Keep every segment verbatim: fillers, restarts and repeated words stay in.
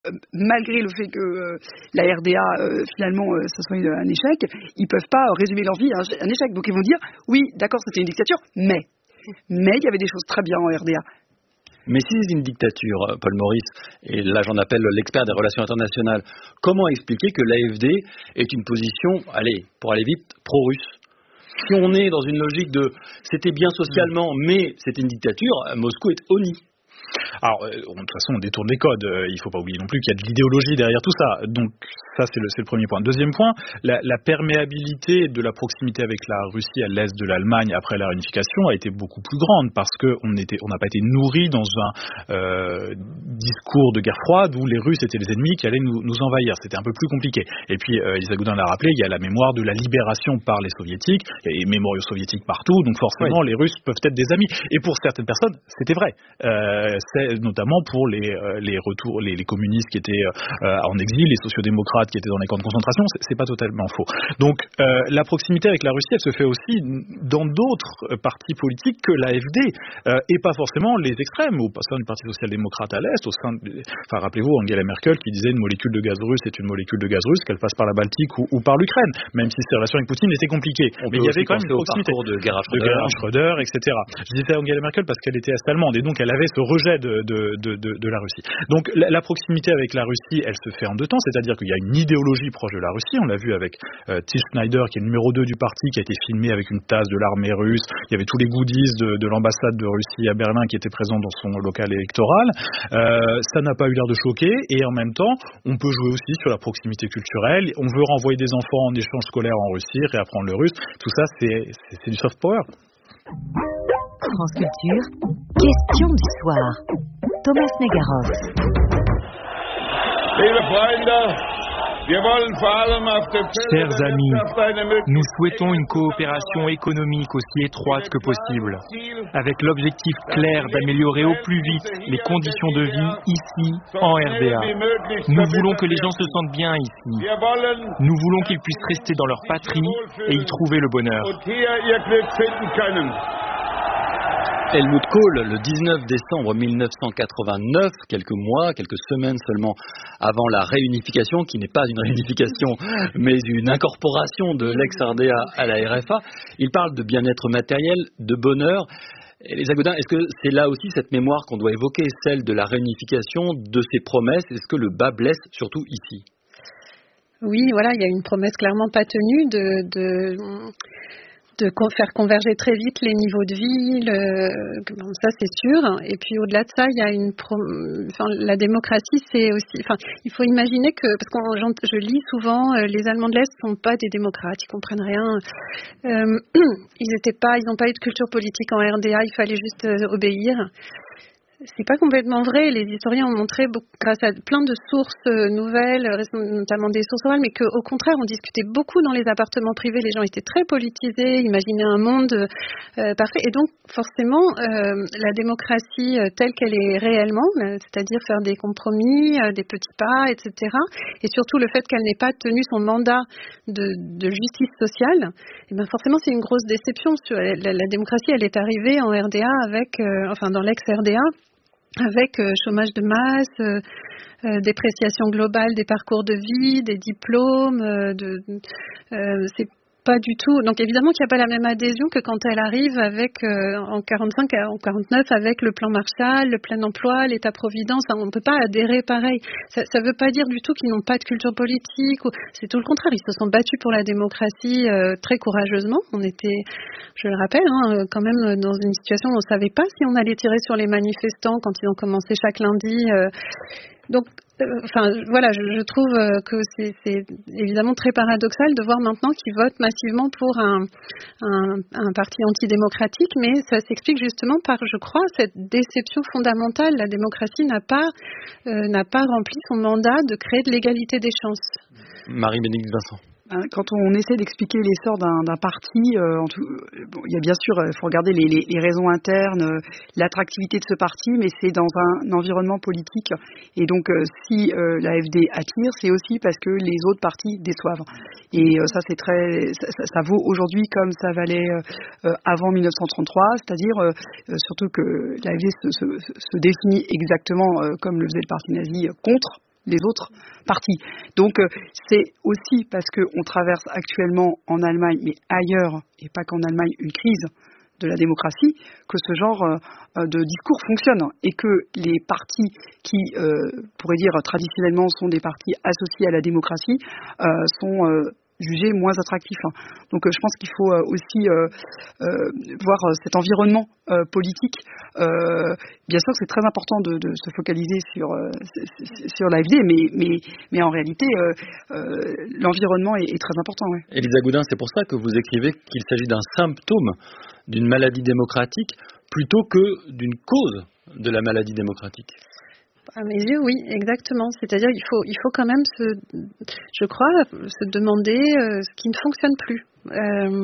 euh, malgré le fait que euh, la R D A, euh, finalement, euh, ça soit un échec, ils peuvent pas résumer leur vie à un, un échec. Donc ils vont dire, oui, d'accord, c'était une dictature, mais, mais il y avait des choses très bien en R D A. Mais si c'est une dictature, Paul Maurice, et là j'en appelle l'expert des relations internationales, comment expliquer que l'A F D est une position, allez, pour aller vite, pro-russe ? Si on est dans une logique de c'était bien socialement, mais c'était une dictature, Moscou est honni. Alors, euh, de toute façon, on détourne les codes. Euh, il ne faut pas oublier non plus qu'il y a de l'idéologie derrière tout ça. Donc, ça, c'est le, c'est le premier point. Deuxième point, la, la perméabilité de la proximité avec la Russie à l'est de l'Allemagne après la réunification a été beaucoup plus grande parce qu'on était, on n'a pas été nourri dans un euh, discours de guerre froide où les Russes étaient les ennemis qui allaient nous, nous envahir. C'était un peu plus compliqué. Et puis, euh, Elisa Goudin l'a rappelé, il y a la mémoire de la libération par les Soviétiques. Il y a les mémoriaux soviétiques partout. Donc, forcément, oui. Les Russes peuvent être des amis. Et pour certaines personnes, c'était vrai. Euh, c'est notamment pour les, euh, les retours, les, les communistes qui étaient euh, en exil, les sociodémocrates qui étaient dans les camps de concentration, c'est, c'est pas totalement faux. Donc euh, la proximité avec la Russie, elle se fait aussi dans d'autres partis politiques que l'A F D, euh, et pas forcément les extrêmes, au sein du Parti social-démocrate à l'Est, au sein de, enfin rappelez-vous Angela Merkel qui disait une molécule de gaz russe est une molécule de gaz russe, qu'elle passe par la Baltique ou, ou par l'Ukraine, même si ses relations avec Poutine étaient compliquées. On Mais il y avait quand même une proximité de Gerhard Schröder, de Gerhard Schröder, et cetera. Je disais Angela Merkel parce qu'elle était est-allemande et donc elle avait ce rejet de, de, de, de, de la Russie. Donc la, la proximité avec la Russie, elle se fait en deux temps, c'est-à-dire qu'il y a une idéologie proche de la Russie, on l'a vu avec euh, Till Schneider qui est le numéro deux du parti, qui a été filmé avec une tasse de l'armée russe, il y avait tous les goodies de, de l'ambassade de Russie à Berlin qui étaient présents dans son local électoral. Euh, ça n'a pas eu l'air de choquer et en même temps, on peut jouer aussi sur la proximité culturelle, on veut renvoyer des enfants en échange scolaire en Russie, réapprendre le russe, tout ça c'est, c'est, c'est du soft power. France Culture, question du soir. Thomas Negaroff. Chers amis, nous souhaitons une coopération économique aussi étroite que possible, avec l'objectif clair d'améliorer au plus vite les conditions de vie ici, en R D A. Nous voulons que les gens se sentent bien ici. Nous voulons qu'ils puissent rester dans leur patrie et y trouver le bonheur. Helmut Kohl, le dix-neuf décembre mille neuf cent quatre-vingt-neuf, quelques mois, quelques semaines seulement avant la réunification, qui n'est pas une réunification, mais une incorporation de l'ex-R D A à la R F A, il parle de bien-être matériel, de bonheur. Elisa Gaudin, est-ce que c'est là aussi cette mémoire qu'on doit évoquer, celle de la réunification, de ses promesses? Est-ce que le bas blesse, surtout ici? Oui, voilà, il y a une promesse clairement pas tenue de... de... de faire converger très vite les niveaux de vie, le, ça c'est sûr. Et puis au-delà de ça, il y a une, pro, enfin, la démocratie, c'est aussi, enfin, il faut imaginer que, parce que je lis souvent, euh, les Allemands de l'Est sont pas des démocrates, ils comprennent rien. Euh, ils étaient pas, ils n'ont pas eu de culture politique en R D A, il fallait juste euh, obéir. C'est pas complètement vrai. Les historiens ont montré, grâce à plein de sources nouvelles, notamment des sources orales, mais qu'au contraire, on discutait beaucoup dans les appartements privés. Les gens étaient très politisés, imaginaient un monde euh, parfait. Et donc, forcément, euh, la démocratie euh, telle qu'elle est réellement, euh, c'est-à-dire faire des compromis, euh, des petits pas, et cetera, et surtout le fait qu'elle n'ait pas tenu son mandat de, de justice sociale, et ben forcément, c'est une grosse déception. La, la, la démocratie, elle est arrivée en R D A avec, euh, enfin, dans l'ex-R D A, avec euh, chômage de masse, euh, euh, dépréciation globale des parcours de vie, des diplômes, euh, de, euh, c'est pas du tout. Donc évidemment qu'il n'y a pas la même adhésion que quand elle arrive avec euh, en quarante-cinq, en quarante-neuf avec le plan Marshall, le plein emploi, l'État-providence. On ne peut pas adhérer pareil. Ça ne veut pas dire du tout qu'ils n'ont pas de culture politique. Ou... C'est tout le contraire. Ils se sont battus pour la démocratie euh, très courageusement. On était, je le rappelle, hein, quand même dans une situation où on ne savait pas si on allait tirer sur les manifestants quand ils ont commencé chaque lundi. Euh... Donc, enfin, euh, voilà, je, je trouve euh, que c'est, c'est évidemment très paradoxal de voir maintenant qu'ils votent massivement pour un, un, un parti antidémocratique, mais ça s'explique justement par, je crois, cette déception fondamentale. La démocratie n'a pas, euh, n'a pas rempli son mandat de créer de l'égalité des chances. Marie-Bénédicte Vincent. Quand on essaie d'expliquer l'essor d'un, d'un parti, euh, en tout, bon, il y a bien sûr, il faut regarder les, les, les raisons internes, euh, l'attractivité de ce parti, mais c'est dans un, un environnement politique. Et donc, euh, si euh, l'A F D attire, c'est aussi parce que les autres partis déçoivent. Et euh, ça, c'est très, ça, ça, ça vaut aujourd'hui comme ça valait euh, avant mille neuf cent trente-trois, c'est-à-dire euh, surtout que l'A F D se, se, se définit exactement euh, comme le faisait le parti nazi, euh, contre les autres partis. Donc euh, c'est aussi parce qu'on traverse actuellement en Allemagne, mais ailleurs, et pas qu'en Allemagne, une crise de la démocratie, que ce genre euh, de discours fonctionne et que les partis qui, euh, pourrait dire traditionnellement, sont des partis associés à la démocratie, euh, sont euh, jugés moins attractifs. Donc euh, je pense qu'il faut euh, aussi euh, euh, voir euh, cet environnement euh, politique. Euh, bien sûr que c'est très important de, de se focaliser sur, euh, sur l'A F D, mais, mais, mais en réalité, euh, euh, l'environnement est, est très important. Ouais. Elisa Goudin, c'est pour ça que vous écrivez qu'il s'agit d'un symptôme d'une maladie démocratique plutôt que d'une cause de la maladie démocratique. À mes yeux, oui, exactement. C'est-à-dire qu'il faut, il faut quand même se, je crois, se demander euh, ce qui ne fonctionne plus. Euh,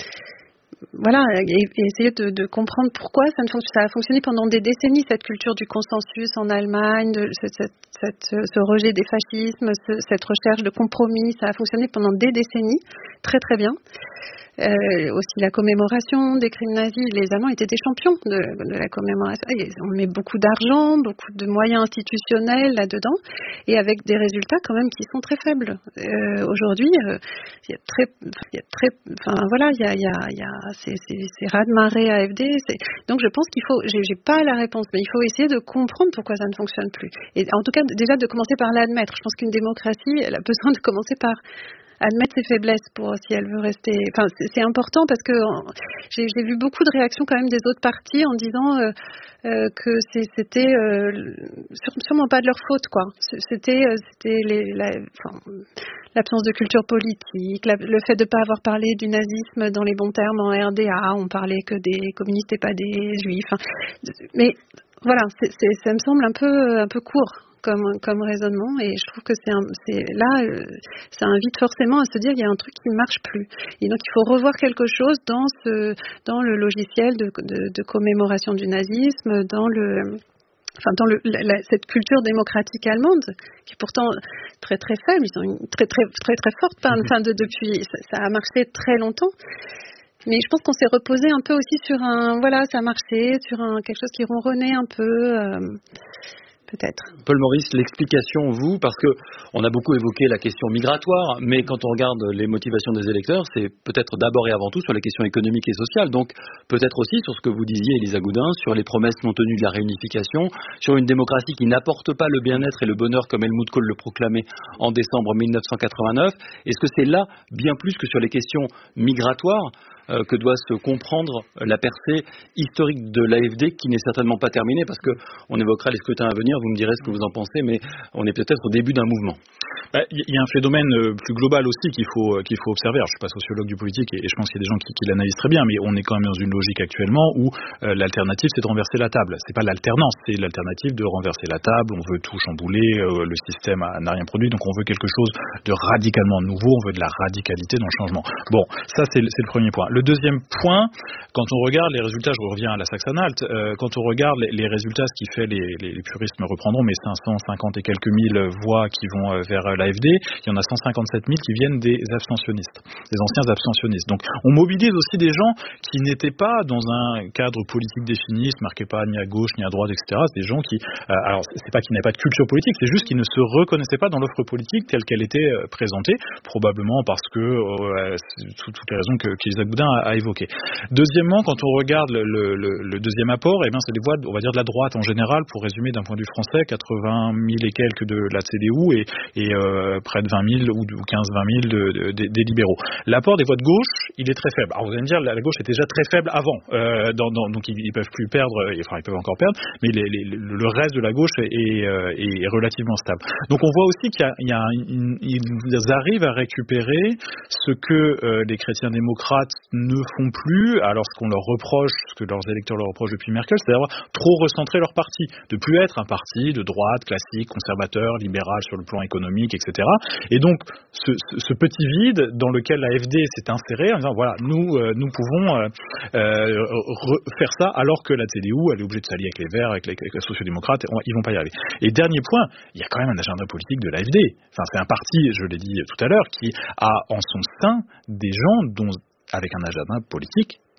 voilà, et, et essayer de, de comprendre pourquoi ça, ne fonctionne, ça a fonctionné pendant des décennies, cette culture du consensus en Allemagne, de, cette, cette, ce rejet des fascismes, ce, cette recherche de compromis, ça a fonctionné pendant des décennies, très très bien. Euh, aussi la commémoration des crimes nazis, les Allemands étaient des champions de, de la commémoration. Et on met beaucoup d'argent, beaucoup de moyens institutionnels là-dedans, et avec des résultats quand même qui sont très faibles. Euh, aujourd'hui, il euh, y a très, il y a très, enfin voilà, il y a, il y a, il y a ces, ces, ces raz-de-marée A F D. C'est, donc je pense qu'il faut, j'ai, j'ai pas la réponse, mais il faut essayer de comprendre pourquoi ça ne fonctionne plus. Et en tout cas, déjà de commencer par l'admettre. Je pense qu'une démocratie, elle a besoin de commencer par admettre ses faiblesses pour si elle veut rester. Enfin, c'est, c'est important parce que j'ai, j'ai vu beaucoup de réactions quand même des autres partis en disant euh, euh, que c'est, c'était euh, sûrement pas de leur faute, quoi. C'était, euh, c'était les, la, enfin, l'absence de culture politique, la, le fait de ne pas avoir parlé du nazisme dans les bons termes en R D A. On parlait que des communistes et pas des juifs. Enfin, mais voilà, c'est, c'est, ça me semble un peu, un peu court. Comme, comme raisonnement, et je trouve que c'est, un, c'est là, euh, ça invite forcément à se dire qu'il y a un truc qui ne marche plus. Et donc il faut revoir quelque chose dans ce, dans le logiciel de, de, de commémoration du nazisme, dans le, enfin dans le, la, cette culture démocratique allemande qui est pourtant très très faible. Ils ont une très très très très forte, enfin de, depuis, ça, ça a marché très longtemps. Mais je pense qu'on s'est reposé un peu aussi sur un, voilà, ça a marché, sur un quelque chose qui ronronnait un peu. Euh, Peut-être. Paul Maurice, l'explication, vous, parce que on a beaucoup évoqué la question migratoire, mais quand on regarde les motivations des électeurs, c'est peut-être d'abord et avant tout sur les questions économiques et sociales, donc peut-être aussi sur ce que vous disiez, Elisa Goudin, sur les promesses non tenues de la réunification, sur une démocratie qui n'apporte pas le bien-être et le bonheur comme Helmut Kohl le proclamait en décembre mille neuf cent quatre-vingt-neuf. Est-ce que c'est là, bien plus que sur les questions migratoires, Euh, que doit se comprendre la percée historique de l'A F D qui n'est certainement pas terminée, parce qu'on évoquera les scrutins à venir, vous me direz ce que vous en pensez, mais on est peut-être au début d'un mouvement. Il y a un phénomène plus global aussi qu'il faut, qu'il faut observer. Alors, je ne suis pas sociologue du politique et je pense qu'il y a des gens qui, qui l'analysent très bien, mais on est quand même dans une logique actuellement où euh, l'alternative c'est de renverser la table. C'est pas l'alternance, c'est l'alternative de renverser la table. On veut tout chambouler, euh, le système a, n'a rien produit, donc on veut quelque chose de radicalement nouveau, on veut de la radicalité dans le changement. Bon, ça c'est, c'est le premier point. Le deuxième point, quand on regarde les résultats, je reviens à la Saxe-Anhalt, euh, quand on regarde les, les résultats, ce qui fait les, les, les puristes me reprendront, mais cinq cent cinquante et quelques mille voix qui vont euh, vers l'A F D, il y en a cent cinquante-sept mille qui viennent des abstentionnistes, des anciens abstentionnistes. Donc on mobilise aussi des gens qui n'étaient pas dans un cadre politique défini, ne se marquaient pas ni à gauche ni à droite, et cetera. C'est des gens qui, euh, alors c'est pas qu'ils n'avaient pas de culture politique, c'est juste qu'ils ne se reconnaissaient pas dans l'offre politique telle qu'elle était euh, présentée, probablement parce que euh, toutes les raisons que qu'Elisa Goudin a, a évoquées. Deuxièmement, quand on regarde le, le, le deuxième apport, eh bien c'est des voix, on va dire de la droite en général, pour résumer d'un point de vue français, quatre-vingt mille et quelques de la C D U et, et euh, près de vingt mille ou quinze à vingt mille de, de, de, des libéraux. L'apport des voix de gauche, il est très faible. Alors vous allez me dire, la, la gauche était déjà très faible avant, euh, dans, dans, donc ils, ils peuvent plus perdre, enfin ils peuvent encore perdre, mais les, les, le reste de la gauche est, est, est, est relativement stable. Donc on voit aussi qu'il y a, il y a une, ils arrivent à récupérer ce que euh, les chrétiens démocrates ne font plus, alors ce qu'on leur reproche, ce que leurs électeurs leur reprochent depuis Merkel, c'est d'avoir trop recentré leur parti, de plus être un parti de droite, classique, conservateur, libéral sur le plan économique, et cetera. Et donc, ce, ce, ce petit vide dans lequel la F D s'est insérée en disant, voilà, nous, euh, nous pouvons euh, euh, faire ça, alors que la C D U, elle est obligée de s'allier avec les Verts, avec les, avec les sociodémocrates, on, ils vont pas y arriver. Et dernier point, il y a quand même un agenda politique de l'A F D. Enfin, c'est un parti, je l'ai dit tout à l'heure, qui a en son sein des gens dont, avec un agenda politique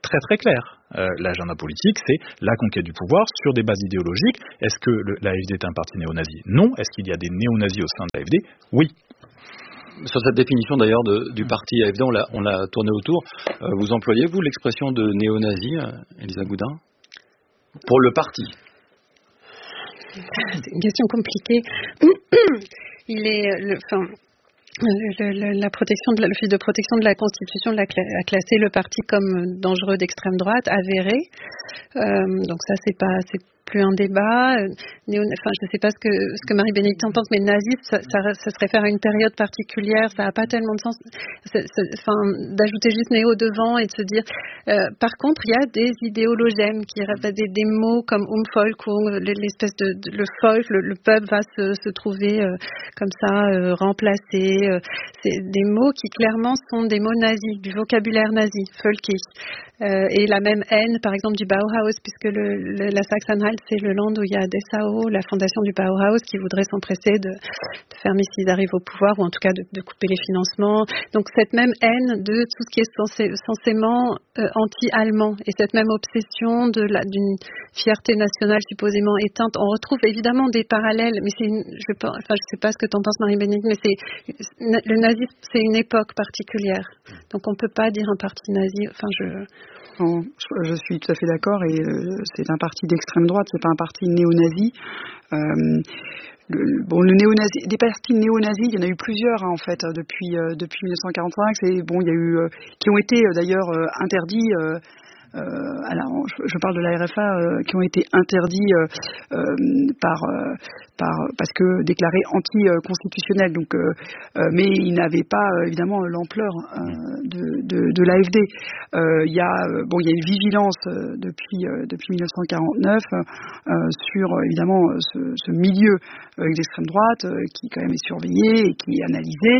très très clair. Euh, l'agenda politique, c'est la conquête du pouvoir sur des bases idéologiques. Est-ce que le, l'A F D est un parti néo-nazi? Non. Est-ce qu'il y a des néo-nazis au sein de l'A F D? Oui. Sur cette définition d'ailleurs de, du parti A F D, on l'a, on l'a tourné autour. Euh, vous employez, vous, l'expression de néo-nazi, euh, Elisa Goudin, pour le parti? C'est une question compliquée. Il est, le, enfin, le, le, la protection de la, l'Office de protection de la Constitution l'a a classé le parti comme dangereux d'extrême droite, avéré. Euh, donc ça, c'est pas, c'est plus un débat. Néo, enfin, je ne sais pas ce que, ce que Marie-Bénédicte en pense, mais nazisme, ça, ça, ça se réfère à une période particulière, ça n'a pas tellement de sens. C'est, c'est, enfin, d'ajouter juste néo devant et de se dire. Euh, par contre, il y a des idéologèmes qui répètent des, des mots comme umvolk ou l'espèce de, de le folk, le, le peuple va se, se trouver euh, comme ça euh, remplacé. Euh, c'est des mots qui clairement sont des mots nazis, du vocabulaire nazi, volkig. Euh, et la même haine, par exemple, du Bauhaus, puisque le, le, la Sachsen-Anhalt, c'est le land où il y a Dessau, la fondation du Bauhaus, qui voudrait s'empresser de, de fermer s'ils arrivent au pouvoir, ou en tout cas de, de couper les financements. Donc cette même haine de tout ce qui est censé, censément euh, anti-allemand, et cette même obsession de la, d'une fierté nationale supposément éteinte, on retrouve évidemment des parallèles, mais c'est une, je pense, enfin je sais pas ce que t'en penses Marie-Bénédicte, mais c'est le nazisme, c'est une époque particulière, donc on peut pas dire un parti nazi. Enfin je Non, je suis tout à fait d'accord, et euh, c'est un parti d'extrême droite, c'est pas un parti néo-nazi. Euh, le, bon, le néo-nazi, des partis néo-nazis, il y en a eu plusieurs hein, en fait depuis euh, depuis mille neuf cent quarante-cinq. C'est bon, il y a eu euh, qui ont été euh, d'ailleurs euh, interdits. Euh, Euh, alors, je, je parle de la R F A euh, qui ont été interdits euh, euh, par, euh, par parce que déclarés anti-constitutionnels. Donc, euh, euh, mais ils n'avaient pas euh, évidemment l'ampleur euh, de, de, de l'A F D. Euh, il y a bon, il y a une vigilance euh, depuis euh, depuis mille neuf cent quarante-neuf euh, sur évidemment ce, ce milieu euh, d'extrême droite euh, qui quand même est surveillé et qui est analysé.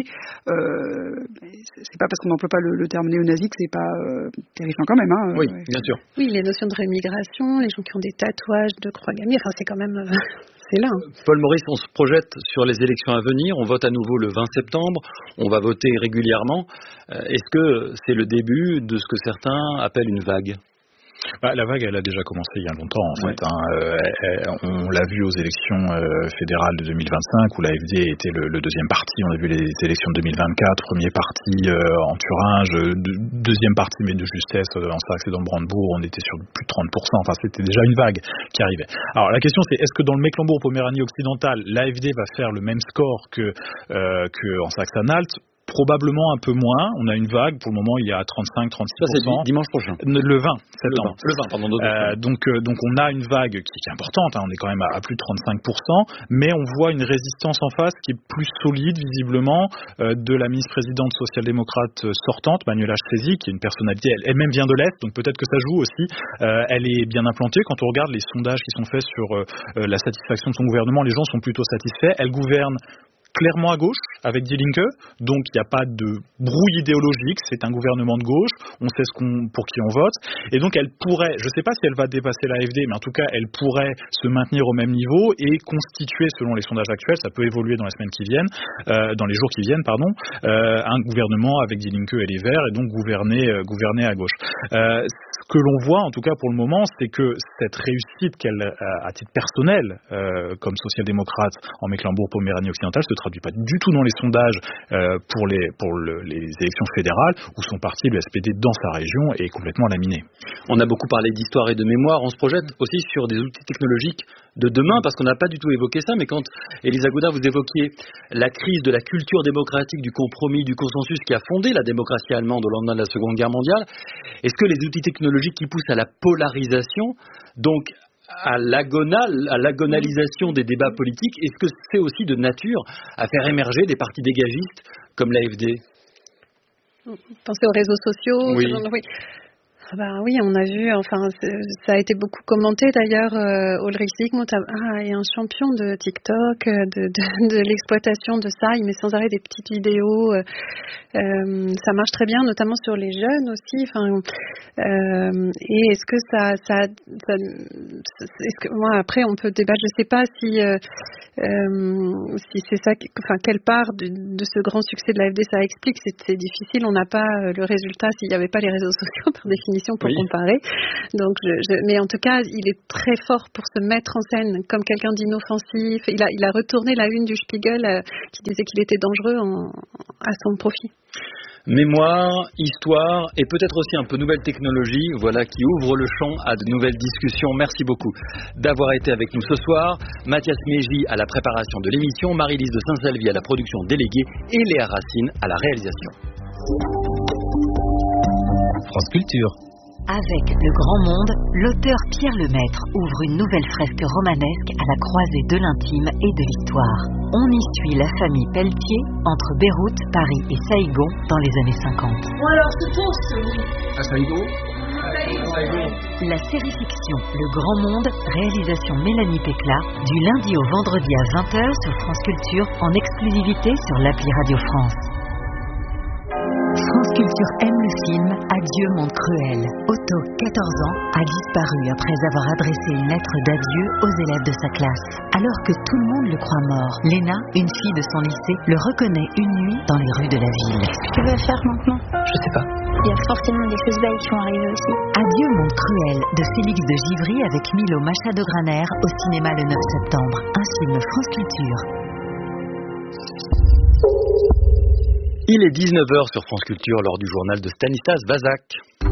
Euh, c'est pas parce qu'on n'emploie pas le, le terme néo-nazi que c'est pas euh, terrifiant quand même. Hein, oui. Ouais. Bien sûr. Oui, les notions de rémigration, les gens qui ont des tatouages de croix gammée, enfin c'est quand même, euh, c'est là. Hein. Paul Maurice, on se projette sur les élections à venir, on vote à nouveau le vingt septembre, on va voter régulièrement. Euh, est-ce que c'est le début de ce que certains appellent une vague ? Bah, la vague, elle a déjà commencé il y a longtemps, en fait. Ouais. Hein. Euh, elle, on l'a vu aux élections euh, fédérales de deux mille vingt-cinq, où l'A F D était le, le deuxième parti. On a vu les élections de deux mille vingt-quatre, premier parti euh, en Thuringe, de, deuxième parti, mais de justesse, euh, en Saxe et dans le Brandebourg, on était sur plus de trente pour cent. Enfin, c'était déjà une vague qui arrivait. Alors, la question, c'est est-ce que dans le Mecklembourg-Poméranie occidentale, l'A F D va faire le même score que, euh, que en Saxe-Anhalt ? Probablement un peu moins. On a une vague. Pour le moment, il y a trente-cinq à trente-six pour cent. Ça, c'est dimanche prochain. Le vingt septembre. Le vingt, pardon. Euh, donc, euh, donc, on a une vague qui, qui est importante. Hein. On est quand même à, à plus de trente-cinq pour cent. Mais on voit une résistance en face qui est plus solide, visiblement, euh, de la ministre-présidente social-démocrate sortante, Manuela Schwesig, qui est une personnalité, elle, elle-même vient de l'Est. Donc, peut-être que ça joue aussi. Euh, elle est bien implantée. Quand on regarde les sondages qui sont faits sur euh, la satisfaction de son gouvernement, les gens sont plutôt satisfaits. Elle gouverne clairement à gauche, avec Die Linke, donc il n'y a pas de brouille idéologique, c'est un gouvernement de gauche, on sait ce qu'on, pour qui on vote, et donc elle pourrait, je ne sais pas si elle va dépasser l'A F D, mais en tout cas elle pourrait se maintenir au même niveau et constituer, selon les sondages actuels, ça peut évoluer dans les semaines qui viennent, euh, dans les jours qui viennent, pardon, euh, un gouvernement avec Die Linke et les Verts, et donc gouverner, euh, gouverner à gauche. Euh, ce que l'on voit, en tout cas pour le moment, c'est que cette réussite qu'elle a à titre personnel, euh, comme social-démocrate en Mecklembourg-Poméranie occidentale, se traduit pas du tout dans les sondages euh, pour, les, pour le, les élections fédérales, où son parti, le S P D, dans sa région, est complètement laminé. On a beaucoup parlé d'histoire et de mémoire, on se projette aussi sur des outils technologiques de demain, parce qu'on n'a pas du tout évoqué ça, mais quand, Elisa Goudin, vous évoquiez la crise de la culture démocratique, du compromis, du consensus qui a fondé la démocratie allemande au lendemain de la Seconde Guerre mondiale, est-ce que les outils technologiques qui poussent à la polarisation, donc à l'agonal, à l'agonalisation des débats politiques, est-ce que c'est aussi de nature à faire émerger des partis dégagistes comme l'A F D ? Pensez aux réseaux sociaux. Oui. Oui. Ben oui, on a vu, enfin, ça a été beaucoup commenté d'ailleurs. Euh, Ulrich Zygmunt ah, est un champion de TikTok, de, de, de l'exploitation de ça. Il met sans arrêt des petites vidéos. Euh, euh, ça marche très bien, notamment sur les jeunes aussi. Enfin, euh, et est-ce que ça, ça, ça est-ce que moi après on peut débattre. Je sais pas si, euh, euh, si c'est ça, enfin, quelle part de, de ce grand succès de l'A F D ça explique. C'est, c'est difficile. On n'a pas le résultat s'il n'y avait pas les réseaux sociaux par définition. définition pour oui. comparer. Donc, je, je, mais en tout cas, il est très fort pour se mettre en scène comme quelqu'un d'inoffensif. Il a, il a retourné la une du Spiegel euh, qui disait qu'il était dangereux en, à son profit. Mémoire, histoire et peut-être aussi un peu nouvelle technologie, voilà qui ouvre le champ à de nouvelles discussions. Merci beaucoup d'avoir été avec nous ce soir. Mathias Mégy à la préparation de l'émission, Marie-Lise de Saint-Salvi à la production déléguée et Léa Racine à la réalisation. France Culture. Avec Le Grand Monde, l'auteur Pierre Lemaître ouvre une nouvelle fresque romanesque à la croisée de l'intime et de l'histoire. On y suit la famille Pelletier entre Beyrouth, Paris et Saïgon dans les années cinquante. Bon alors, c'est toast, oui. À Saïgon. La série fiction Le Grand Monde, réalisation Mélanie Pécla, du lundi au vendredi à vingt heures sur France Culture en exclusivité sur l'appli Radio France. France Culture aime le film Adieu monde cruel. Otto, quatorze ans, a disparu après avoir adressé une lettre d'adieu aux élèves de sa classe. Alors que tout le monde le croit mort, Léna, une fille de son lycée, le reconnaît une nuit dans les rues de la ville. Qu'est-ce que tu veux faire maintenant? Je sais pas. Il y a forcément des choses belles qui vont arriver aussi. Adieu monde cruel de Félix de Givry avec Milo Machado-Graner au cinéma le neuf septembre. Un film France Culture. Il est dix-neuf heures sur France Culture lors du journal de Stanislas Vazak.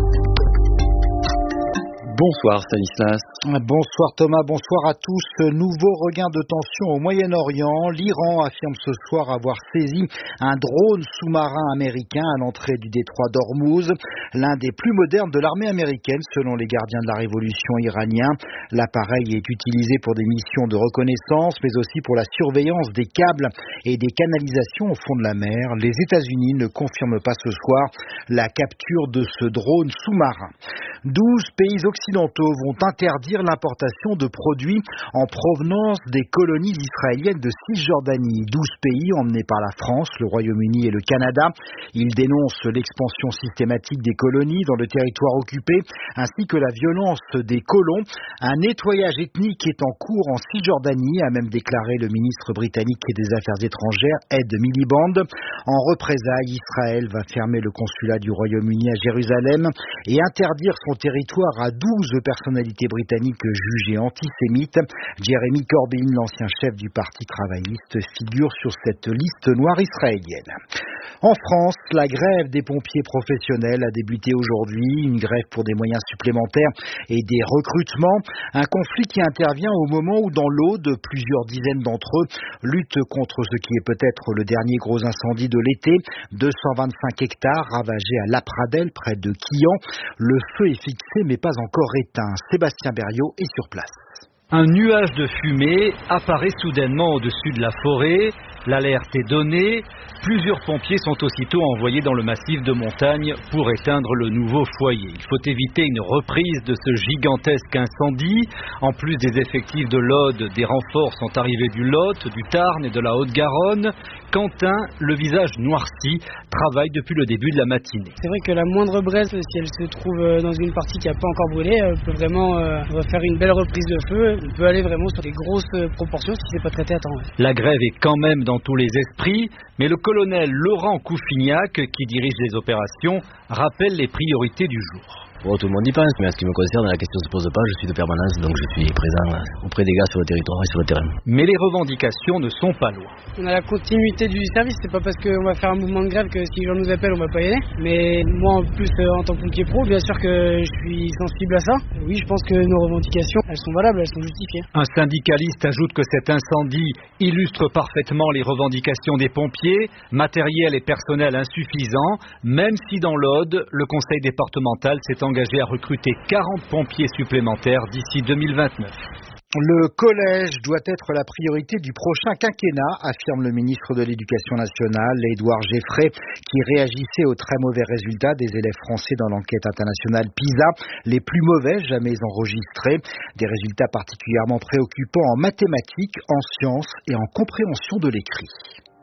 Bonsoir Stanislas. Bonsoir Thomas, bonsoir à tous. Nouveau regain de tension au Moyen-Orient. L'Iran affirme ce soir avoir saisi un drone sous-marin américain à l'entrée du détroit d'Ormuz, l'un des plus modernes de l'armée américaine selon les gardiens de la révolution iranienne. L'appareil est utilisé pour des missions de reconnaissance, mais aussi pour la surveillance des câbles et des canalisations au fond de la mer. Les États-Unis ne confirment pas ce soir la capture de ce drone sous-marin. douze pays occidentaux vont interdire l'importation de produits en provenance des colonies israéliennes de Cisjordanie. douze pays emmenés par la France, le Royaume-Uni et le Canada. Ils dénoncent l'expansion systématique des colonies dans le territoire occupé, ainsi que la violence des colons. Un nettoyage ethnique est en cours en Cisjordanie, a même déclaré le ministre britannique des Affaires étrangères, Ed Miliband. En représailles, Israël va fermer le consulat du Royaume-Uni à Jérusalem et interdire son territoire à douze personnalités britanniques jugées antisémites. Jeremy Corbyn, l'ancien chef du Parti travailliste, figure sur cette liste noire israélienne. En France, la grève des pompiers professionnels a débuté aujourd'hui, une grève pour des moyens supplémentaires et des recrutements. Un conflit qui intervient au moment où dans l'Aude, plusieurs dizaines d'entre eux luttent contre ce qui est peut-être le dernier gros incendie de l'été. deux cent vingt-cinq hectares ravagés à Lapradel, près de Quillan. Le feu est fixé mais pas encore éteint. Sébastien Berriot est sur place. Un nuage de fumée apparaît soudainement au-dessus de la forêt. L'alerte est donnée. Plusieurs pompiers sont aussitôt envoyés dans le massif de montagne pour éteindre le nouveau foyer. Il faut éviter une reprise de ce gigantesque incendie. En plus des effectifs de l'Aude, des renforts sont arrivés du Lot, du Tarn et de la Haute-Garonne. Quentin, le visage noirci, travaille depuis le début de la matinée. C'est vrai que la moindre braise, si elle se trouve dans une partie qui n'a pas encore brûlé, peut vraiment euh, faire une belle reprise de feu. On peut aller vraiment sur des grosses proportions si c'est pas traité à temps. Ouais. La grève est quand même dans tous les esprits, mais le colonel Laurent Coufignac, qui dirige les opérations, rappelle les priorités du jour. Bon, tout le monde y pense, mais en ce qui me concerne, la question ne se pose pas. Je suis de permanence, donc je suis présent auprès des gars sur le territoire et sur le terrain. Mais les revendications ne sont pas loin. On a la continuité du service. C'est pas parce qu'on va faire un mouvement de grève que si les gens nous appellent, on va pas y aller. Mais moi, en plus, euh, en tant que pompier pro, bien sûr que je suis sensible à ça. Oui, je pense que nos revendications, elles sont valables, elles sont justifiées. Un syndicaliste ajoute que cet incendie illustre parfaitement les revendications des pompiers, matériel et personnel insuffisant, même si dans l'Aude, le conseil départemental s'est engagé engagé à recruter quarante pompiers supplémentaires d'ici deux mille vingt-neuf. Le collège doit être la priorité du prochain quinquennat, affirme le ministre de l'Éducation nationale, Édouard Geffray, qui réagissait aux très mauvais résultats des élèves français dans l'enquête internationale PISA, les plus mauvais jamais enregistrés. Des résultats particulièrement préoccupants en mathématiques, en sciences et en compréhension de l'écrit.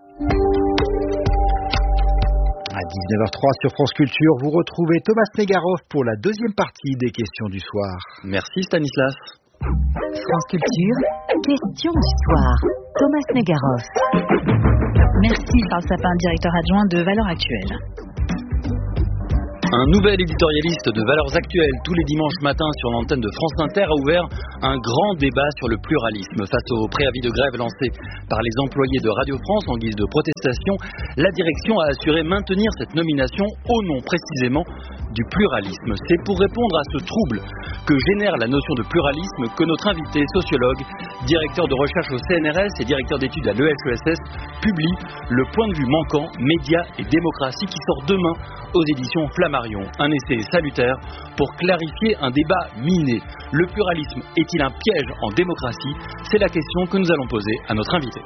À dix-neuf heures trois sur France Culture, vous retrouvez Thomas Negaroff pour la deuxième partie des questions du soir. Merci Stanislas. France Culture, question du soir. Thomas Negaroff. Merci Charles Sapin, directeur adjoint de Valeurs Actuelles. Un nouvel éditorialiste de Valeurs Actuelles tous les dimanches matins sur l'antenne de France Inter a ouvert un grand débat sur le pluralisme. Face au préavis de grève lancé par les employés de Radio France en guise de protestation, la direction a assuré maintenir cette nomination au nom précisément du pluralisme. C'est pour répondre à ce trouble que génère la notion de pluralisme que notre invité, sociologue, directeur de recherche au C N R S et directeur d'études à l'E H E S S, publie Le point de vue manquant, médias et démocratie qui sort demain aux éditions Flammarion. Un essai salutaire pour clarifier un débat miné. Le pluralisme est-il un piège en démocratie? C'est la question que nous allons poser à notre invité.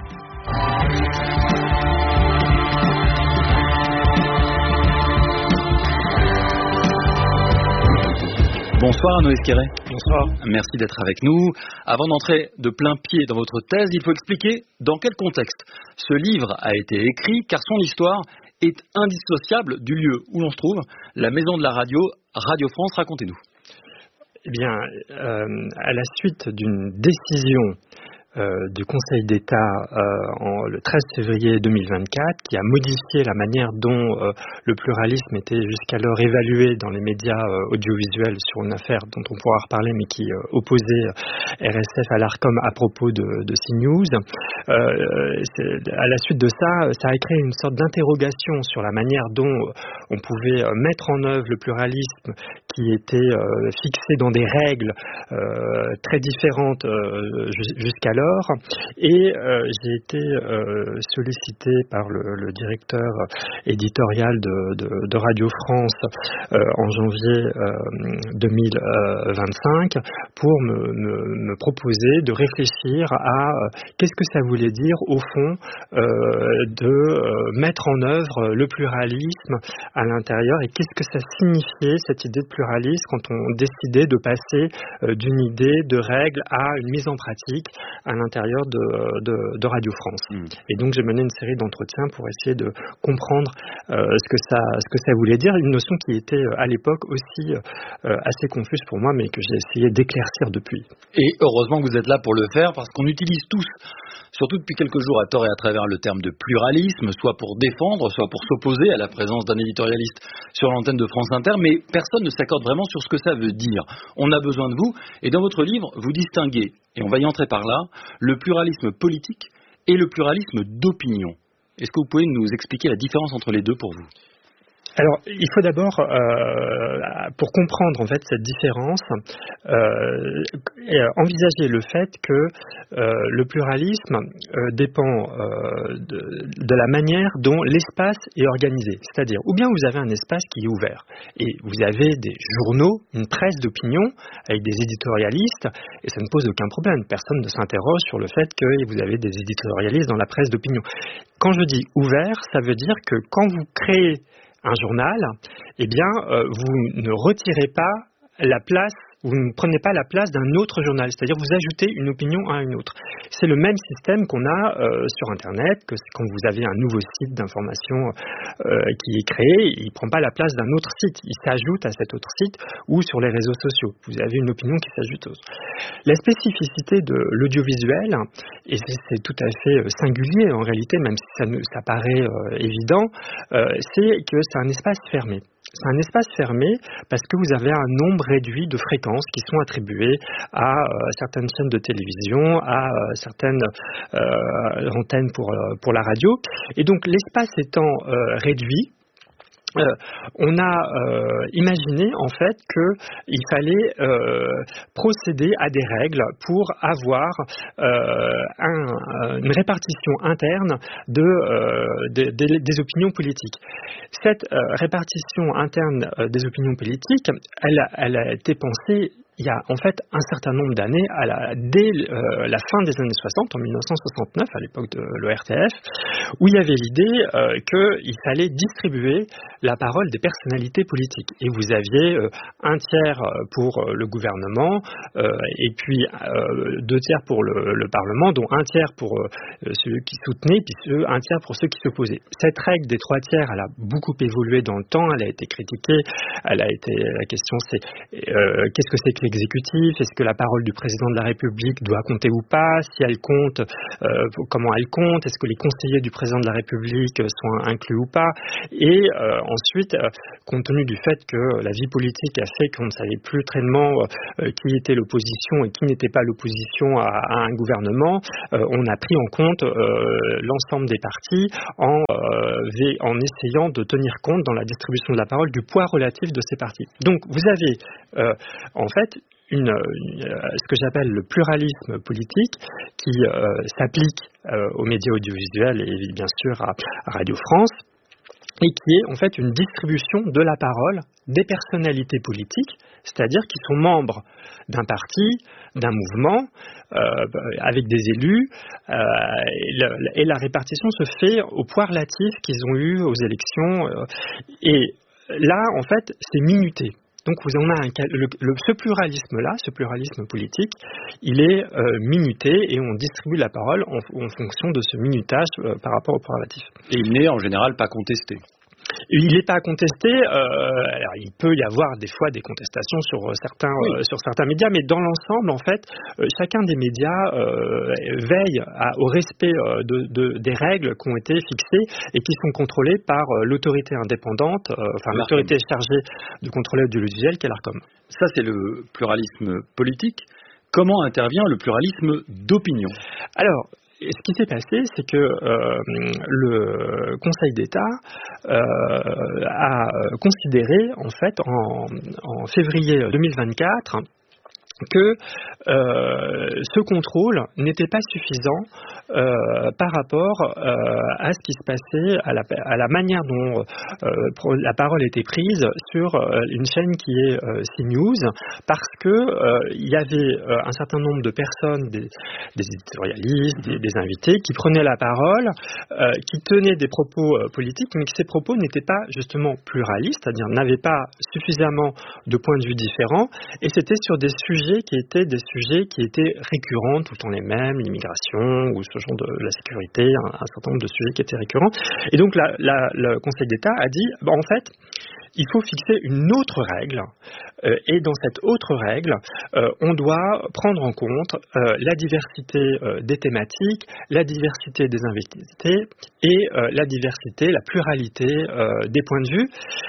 Bonsoir Arnaud Esquerret. Bonsoir. Merci d'être avec nous. Avant d'entrer de plein pied dans votre thèse, il faut expliquer dans quel contexte ce livre a été écrit, car son histoire est indissociable du lieu où l'on se trouve, la maison de la radio, Radio France. Racontez-nous. Eh bien, euh, à la suite d'une décision Euh, du Conseil d'État euh, en, le treize février deux mille vingt-quatre qui a modifié la manière dont euh, le pluralisme était jusqu'alors évalué dans les médias euh, audiovisuels sur une affaire dont on pourra reparler mais qui euh, opposait euh, R S F à l'Arcom à propos de, de CNews. Euh, à la suite de ça, ça a créé une sorte d'interrogation sur la manière dont on pouvait euh, mettre en œuvre le pluralisme qui était euh, fixé dans des règles euh, très différentes euh, jusqu'alors. Et euh, j'ai été euh, sollicité par le, le directeur éditorial de, de, de Radio France euh, en janvier euh, deux mille vingt-cinq pour me, me, me proposer de réfléchir à euh, qu'est-ce que ça voulait dire au fond euh, de euh, mettre en œuvre le pluralisme à l'intérieur et qu'est-ce que ça signifiait cette idée de pluralisme quand on décidait de passer euh, d'une idée de règle à une mise en pratique à l'intérieur de, de, de Radio France. Mmh. Et donc j'ai mené une série d'entretiens pour essayer de comprendre euh, ce que ça, ce que ça voulait dire, une notion qui était euh, à l'époque aussi euh, assez confuse pour moi, mais que j'ai essayé d'éclaircir depuis. Et heureusement que vous êtes là pour le faire, parce qu'on utilise tous, surtout depuis quelques jours à tort et à travers, le terme de pluralisme, soit pour défendre, soit pour s'opposer à la présence d'un éditorialiste sur l'antenne de France Inter, mais personne ne s'accorde vraiment sur ce que ça veut dire. On a besoin de vous, et dans votre livre, vous distinguez, et on va y entrer par là, le pluralisme politique et le pluralisme d'opinion. Est-ce que vous pouvez nous expliquer la différence entre les deux pour vous ? Alors, il faut d'abord, euh, pour comprendre en fait cette différence, euh, envisager le fait que euh, le pluralisme euh, dépend euh, de, de la manière dont l'espace est organisé. C'est-à-dire, ou bien vous avez un espace qui est ouvert, et vous avez des journaux, une presse d'opinion, avec des éditorialistes, et ça ne pose aucun problème. Personne ne s'interroge sur le fait que vous avez des éditorialistes dans la presse d'opinion. Quand je dis ouvert, ça veut dire que quand vous créez un journal, eh bien, euh, vous ne retirez pas la place, vous ne prenez pas la place d'un autre journal, c'est-à-dire vous ajoutez une opinion à une autre. C'est le même système qu'on a euh, sur Internet, que quand vous avez un nouveau site d'information euh, qui est créé, il ne prend pas la place d'un autre site, il s'ajoute à cet autre site ou sur les réseaux sociaux. Vous avez une opinion qui s'ajoute aux autres. La spécificité de l'audiovisuel, et c'est tout à fait singulier en réalité, même si ça, ça paraît euh, évident, euh, c'est que c'est un espace fermé. C'est un espace fermé parce que vous avez un nombre réduit de fréquences qui sont attribuées à euh, certaines chaînes de télévision, à euh, certaines euh, antennes pour, euh, pour la radio. Et donc l'espace étant euh, réduit, Euh, on a euh, imaginé en fait qu'il fallait euh, procéder à des règles pour avoir euh, un, une répartition interne de, euh, de, de, des opinions politiques. Cette euh, répartition interne euh, des opinions politiques, elle a, elle a été pensée il y a en fait un certain nombre d'années, à la, dès euh, la fin des années soixante, en mille neuf cent soixante-neuf, à l'époque de l'O R T F, où il y avait l'idée euh, qu'il fallait distribuer la parole des personnalités politiques. Et vous aviez euh, un tiers pour euh, le gouvernement, euh, et puis euh, deux tiers pour le, le Parlement, dont un tiers pour euh, ceux qui soutenaient, puis ceux, un tiers pour ceux qui s'opposaient. Cette règle des trois tiers, elle a beaucoup évolué dans le temps, elle a été critiquée, elle a été, la question c'est euh, qu'est-ce que c'est que l'exécutif? Est-ce que la parole du président de la République doit compter ou pas? Si elle compte, euh, comment elle compte? Est-ce que les conseillers du président de la République sont inclus ou pas? Et euh, ensuite, euh, compte tenu du fait que la vie politique a fait qu'on ne savait plus tellement euh, qui était l'opposition et qui n'était pas l'opposition à, à un gouvernement, euh, on a pris en compte euh, l'ensemble des partis en, euh, en essayant de tenir compte dans la distribution de la parole du poids relatif de ces partis. Donc vous avez euh, en fait Une, une, ce que j'appelle le pluralisme politique qui euh, s'applique euh, aux médias audiovisuels et bien sûr à, à Radio France, et qui est en fait une distribution de la parole des personnalités politiques, c'est-à-dire qui sont membres d'un parti, d'un mouvement, euh, avec des élus, euh, et, le, et la répartition se fait au poids relatif qu'ils ont eu aux élections, euh, et là en fait c'est minuté. Donc vous en avez un, le, le, ce pluralisme-là, ce pluralisme politique, il est euh, minuté et on distribue la parole en, en fonction de ce minutage euh, par rapport au poids relatif. Et il n'est en général pas contesté. Il n'est pas contesté. Euh, alors il peut y avoir des fois des contestations sur certains oui. euh, sur certains médias, mais dans l'ensemble, en fait, euh, chacun des médias euh, veille à, au respect euh, de, de, des règles qui ont été fixées et qui sont contrôlées par euh, l'autorité indépendante, euh, enfin l'autorité chargée de contrôler l'audiovisuel, qu'est l'Arcom. Ça, c'est le pluralisme politique. Comment intervient le pluralisme d'opinion? Alors. Et ce qui s'est passé, c'est que euh, le Conseil d'État euh, a considéré, en fait, en, en février deux mille vingt-quatre, que euh, ce contrôle n'était pas suffisant euh, par rapport euh, à ce qui se passait, à la, à la manière dont euh, la parole était prise sur euh, une chaîne qui est euh, CNews, parce que euh, il y avait euh, un certain nombre de personnes, des, des éditorialistes, des, des invités, qui prenaient la parole, euh, qui tenaient des propos euh, politiques, mais que ces propos n'étaient pas justement pluralistes, c'est-à-dire n'avaient pas suffisamment de points de vue différents, et c'était sur des sujets qui étaient des sujets qui étaient récurrents, tout le temps les mêmes, l'immigration ou ce genre de la sécurité, un, un certain nombre de sujets qui étaient récurrents. Et donc la, la, le Conseil d'État a dit, bah, en fait, il faut fixer une autre règle, euh, et dans cette autre règle, euh, on doit prendre en compte euh, la diversité euh, des thématiques, la diversité des invités et euh, la diversité, la pluralité euh, des points de vue.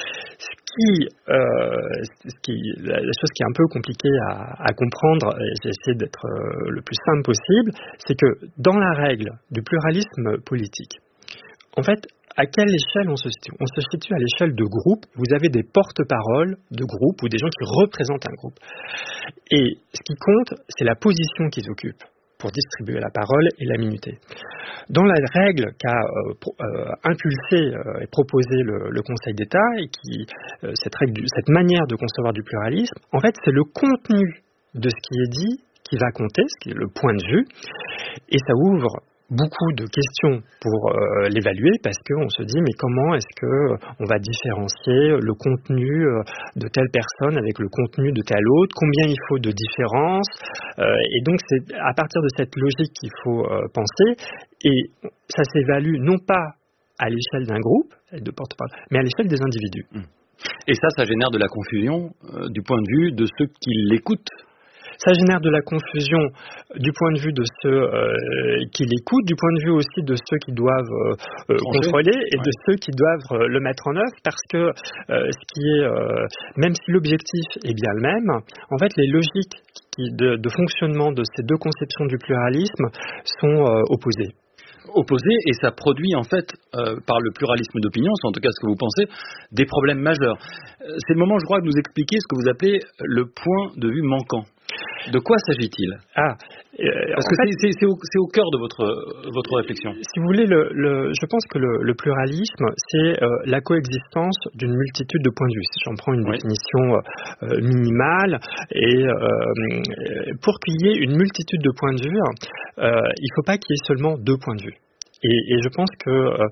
Qui, euh, ce qui, la chose qui est un peu compliquée à, à comprendre, et j'ai essayé d'être euh, le plus simple possible, c'est que dans la règle du pluralisme politique, en fait, à quelle échelle on se situe? On se situe à l'échelle de groupe. Vous avez des porte-paroles de groupe ou des gens qui représentent un groupe. Et ce qui compte, c'est la position qu'ils occupent pour distribuer la parole et la minuter. Dans la règle qu'a euh, euh, impulsé euh, et proposé le, le Conseil d'État, et qui, euh, cette, règle, cette manière de concevoir du pluralisme, en fait, c'est le contenu de ce qui est dit qui va compter, ce qui est le point de vue, et ça ouvre beaucoup de questions pour euh, l'évaluer, parce qu'on se dit mais comment est-ce que euh, on va différencier le contenu euh, de telle personne avec le contenu de telle autre, combien il faut de différence, euh, et donc c'est à partir de cette logique qu'il faut euh, penser, et ça s'évalue non pas à l'échelle d'un groupe de porte-parole, mais à l'échelle des individus. Et ça, ça génère de la confusion euh, du point de vue de ceux qui l'écoutent. Ça génère de la confusion du point de vue de ceux euh, qui l'écoutent, du point de vue aussi de ceux qui doivent euh, contrôler et ouais. de ceux qui doivent euh, le mettre en œuvre, parce que euh, ce qui est, euh, même si l'objectif est bien le même, en fait les logiques qui, de, de fonctionnement de ces deux conceptions du pluralisme sont euh, opposées. Opposé, et ça produit en fait, euh, par le pluralisme d'opinion, c'est en tout cas ce que vous pensez, des problèmes majeurs. C'est le moment, je crois, de nous expliquer ce que vous appelez le point de vue manquant. De quoi s'agit-il? Ah, euh, Parce que c'est, c'est, c'est, au, c'est au cœur de votre, votre réflexion. Si vous voulez, le, le, je pense que le, le pluralisme, c'est euh, la coexistence d'une multitude de points de vue. Si j'en prends une oui. définition euh, minimale, et euh, pour qu'il y ait une multitude de points de vue, euh, il ne faut pas qu'il y ait seulement deux points de vue. Et, et je pense que euh,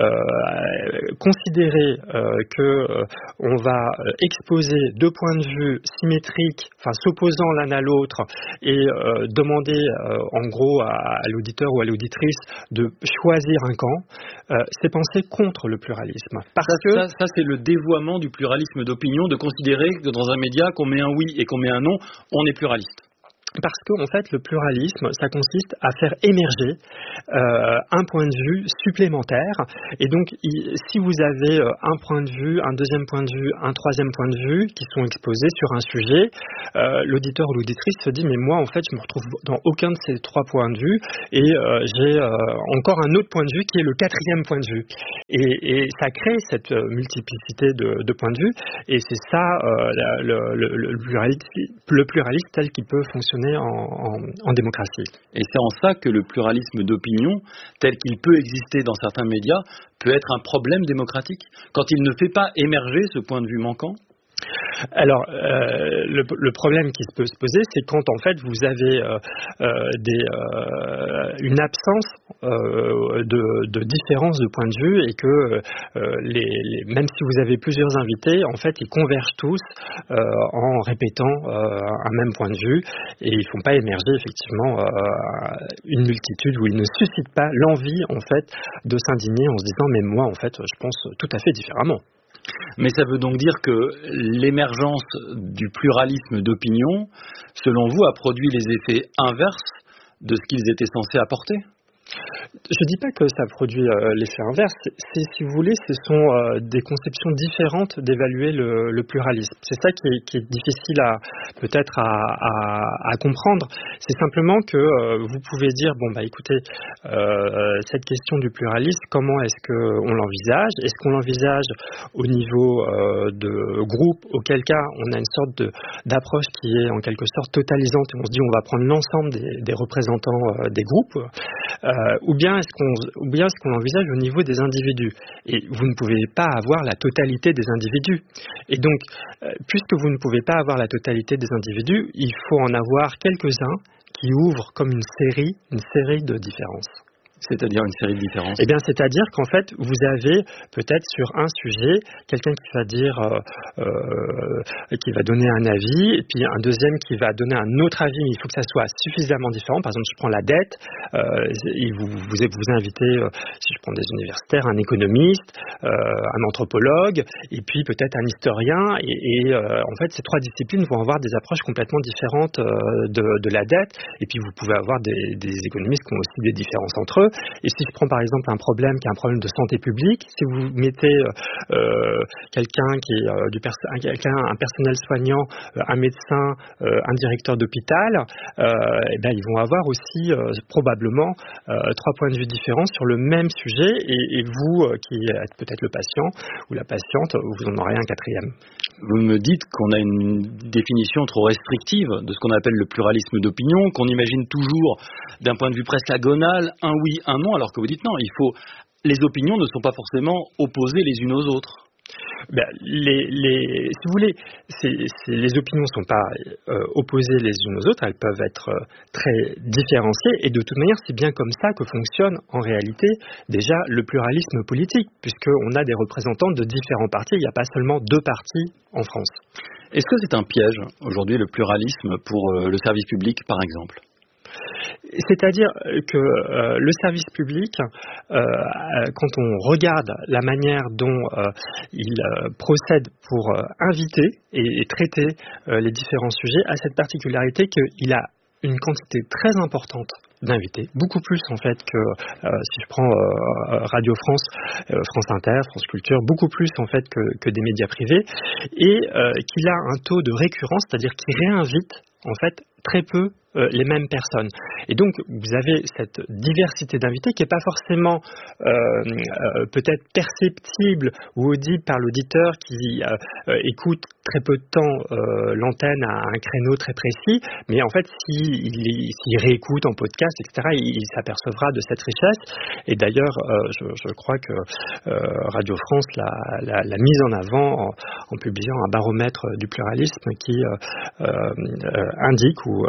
euh, considérer euh, que euh, on va exposer deux points de vue symétriques, enfin s'opposant l'un à l'autre, et euh, demander euh, en gros à, à l'auditeur ou à l'auditrice de choisir un camp, euh, c'est penser contre le pluralisme. Parce ça, que ça, ça c'est le dévoiement du pluralisme d'opinion, de considérer que dans un média, qu'on met un oui et qu'on met un non, on est pluraliste. Parce que en fait, le pluralisme, ça consiste à faire émerger euh, un point de vue supplémentaire. Et donc, il, si vous avez euh, un point de vue, un deuxième point de vue, un troisième point de vue qui sont exposés sur un sujet, euh, l'auditeur ou l'auditrice se dit mais moi, en fait, je me retrouve dans aucun de ces trois points de vue et euh, j'ai euh, encore un autre point de vue qui est le quatrième point de vue. Et, et ça crée cette euh, multiplicité de, de points de vue. Et c'est ça euh, la, le, le, le, pluralisme, le pluralisme tel qu'il peut fonctionner En, en, en démocratie. Et c'est en ça que le pluralisme d'opinion, tel qu'il peut exister dans certains médias, peut être un problème démocratique, quand il ne fait pas émerger ce point de vue manquant. Alors, euh, le, le problème qui peut se poser, c'est quand en fait vous avez euh, euh, des, euh, une absence euh, de, de différence de point de vue et que euh, les, les, même si vous avez plusieurs invités, en fait, ils convergent tous euh, en répétant euh, un même point de vue et ils ne font pas émerger effectivement euh, une multitude où ils ne suscitent pas l'envie en fait de s'indigner en se disant mais moi en fait je pense tout à fait différemment. Mais ça veut donc dire que l'émergence du pluralisme d'opinion, selon vous, a produit les effets inverses de ce qu'ils étaient censés apporter ? Je ne dis pas que ça produit euh, l'effet inverse. C'est, si vous voulez, ce sont euh, des conceptions différentes d'évaluer le, le pluralisme. C'est ça qui est, qui est difficile à peut-être à, à, à comprendre. C'est simplement que euh, vous pouvez dire bon bah écoutez, euh, cette question du pluralisme, comment est-ce que on l'envisage ? Est-ce qu'on l'envisage au niveau euh, de groupe, auquel cas on a une sorte de, d'approche qui est en quelque sorte totalisante et on se dit on va prendre l'ensemble des, des représentants euh, des groupes. Euh, ou bien est-ce qu'on ou bien est-ce qu'on l'envisage au niveau des individus. Et vous ne pouvez pas avoir la totalité des individus. Et donc, euh, puisque vous ne pouvez pas avoir la totalité des individus, il faut en avoir quelques-uns qui ouvrent comme une série, une série de différences. C'est-à-dire une série de différences. Eh bien, c'est-à-dire qu'en fait, vous avez peut-être sur un sujet quelqu'un qui va dire, euh, euh, qui va donner un avis, et puis un deuxième qui va donner un autre avis, mais il faut que ça soit suffisamment différent. Par exemple, je prends la dette, euh, et vous, vous vous invitez, euh, si je prends des universitaires, un économiste, euh, un anthropologue, et puis peut-être un historien, et, et euh, en fait, ces trois disciplines vont avoir des approches complètement différentes euh, de, de la dette, et puis vous pouvez avoir des, des économistes qui ont aussi des différences entre eux. Et si je prends par exemple un problème qui est un problème de santé publique, si vous mettez euh, quelqu'un qui est euh, du perso- un, quelqu'un, un personnel soignant, euh, un médecin, euh, un directeur d'hôpital, euh, et ben ils vont avoir aussi euh, probablement euh, trois points de vue différents sur le même sujet. Et, et vous, euh, qui êtes peut-être le patient ou la patiente, vous en aurez un quatrième. Vous me dites qu'on a une définition trop restrictive de ce qu'on appelle le pluralisme d'opinion, qu'on imagine toujours d'un point de vue presque agonal, un oui, un non, alors que vous dites non, il faut, les opinions ne sont pas forcément opposées les unes aux autres. Ben, les, les, si vous voulez, c'est, c'est, les opinions ne sont pas euh, opposées les unes aux autres, elles peuvent être euh, très différenciées, et de toute manière, c'est bien comme ça que fonctionne en réalité déjà le pluralisme politique, puisqu'on a des représentants de différents partis, il n'y a pas seulement deux partis en France. Est-ce que c'est un piège aujourd'hui, le pluralisme, pour euh, le service public, par exemple ? C'est-à-dire que euh, le service public, euh, quand on regarde la manière dont euh, il euh, procède pour euh, inviter et, et traiter euh, les différents sujets, a cette particularité qu'il a une quantité très importante d'invités, beaucoup plus en fait que euh, si je prends euh, Radio France, euh, France Inter, France Culture, beaucoup plus en fait que, que des médias privés, et euh, qu'il a un taux de récurrence, c'est-à-dire qu'il réinvite en fait très peu euh, les mêmes personnes. Et donc vous avez cette diversité d'invités qui n'est pas forcément euh, euh, peut-être perceptible ou audible par l'auditeur qui euh, euh, écoute très peu de temps euh, l'antenne à un créneau très précis, mais en fait s'il si, si réécoute en podcast, et cetera, il, il s'apercevra de cette richesse. Et d'ailleurs, euh, je, je crois que euh, Radio France l'a, l'a, l'a mise en avant en, en publiant un baromètre du pluralisme qui euh, euh, indique ou euh, précise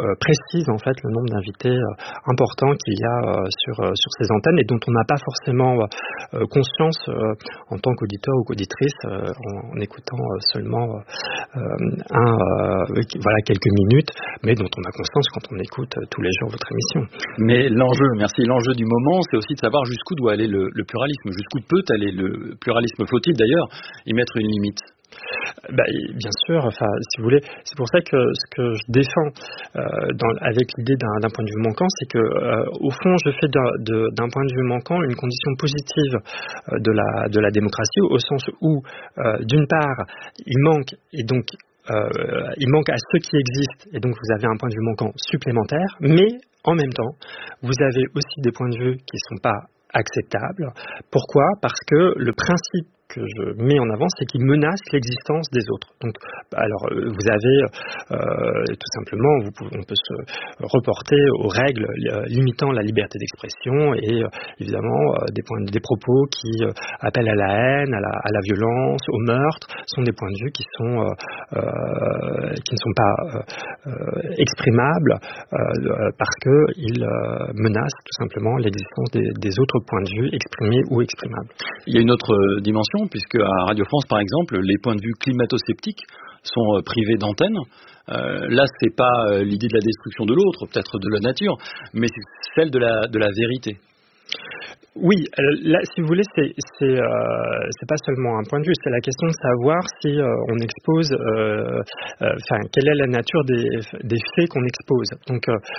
précise en fait le nombre d'invités euh, importants qu'il y a euh, sur euh, sur ces antennes et dont on n'a pas forcément euh, conscience euh, en tant qu'auditeur ou qu'auditrice euh, en, en écoutant euh, seulement euh, un euh, voilà quelques minutes, mais dont on a conscience quand on écoute euh, tous les jours votre émission. Mais l'enjeu, merci, l'enjeu du moment, c'est aussi de savoir jusqu'où doit aller le, le pluralisme, jusqu'où peut aller le pluralisme. Faut-il d'ailleurs y mettre une limite? Bah, bien sûr, enfin, si vous voulez, c'est pour ça que ce que je défends euh, dans, avec l'idée d'un, d'un point de vue manquant, c'est que euh, au fond, je fais d'un, de, d'un point de vue manquant une condition positive euh, de la de la démocratie, au sens où, euh, d'une part, il manque et donc euh, il manque à ceux qui existent, et donc vous avez un point de vue manquant supplémentaire, mais en même temps, vous avez aussi des points de vue qui ne sont pas acceptables. Pourquoi ? Parce que le principe que je mets en avant, c'est qu'il menace l'existence des autres. Donc, alors, vous avez euh, tout simplement, vous pouvez, on peut se reporter aux règles euh, limitant la liberté d'expression et euh, évidemment euh, des points, des propos qui euh, appellent à la haine, à la, à la violence, au meurtre, sont des points de vue qui sont euh, euh, qui ne sont pas euh, exprimables euh, parce que ils euh, menacent tout simplement l'existence des, des autres points de vue exprimés ou exprimables. Il y a une autre dimension, puisque à Radio France, par exemple, les points de vue climato-sceptiques sont privés d'antenne. Euh, là, c'est pas l'idée de la destruction de l'autre, peut-être de la nature, mais c'est celle de la, de la vérité. Oui, là, si vous voulez, c'est c'est, euh, c'est pas seulement un point de vue, c'est la question de savoir si euh, on expose, enfin, euh, euh, quelle est la nature des, des faits qu'on expose. Donc,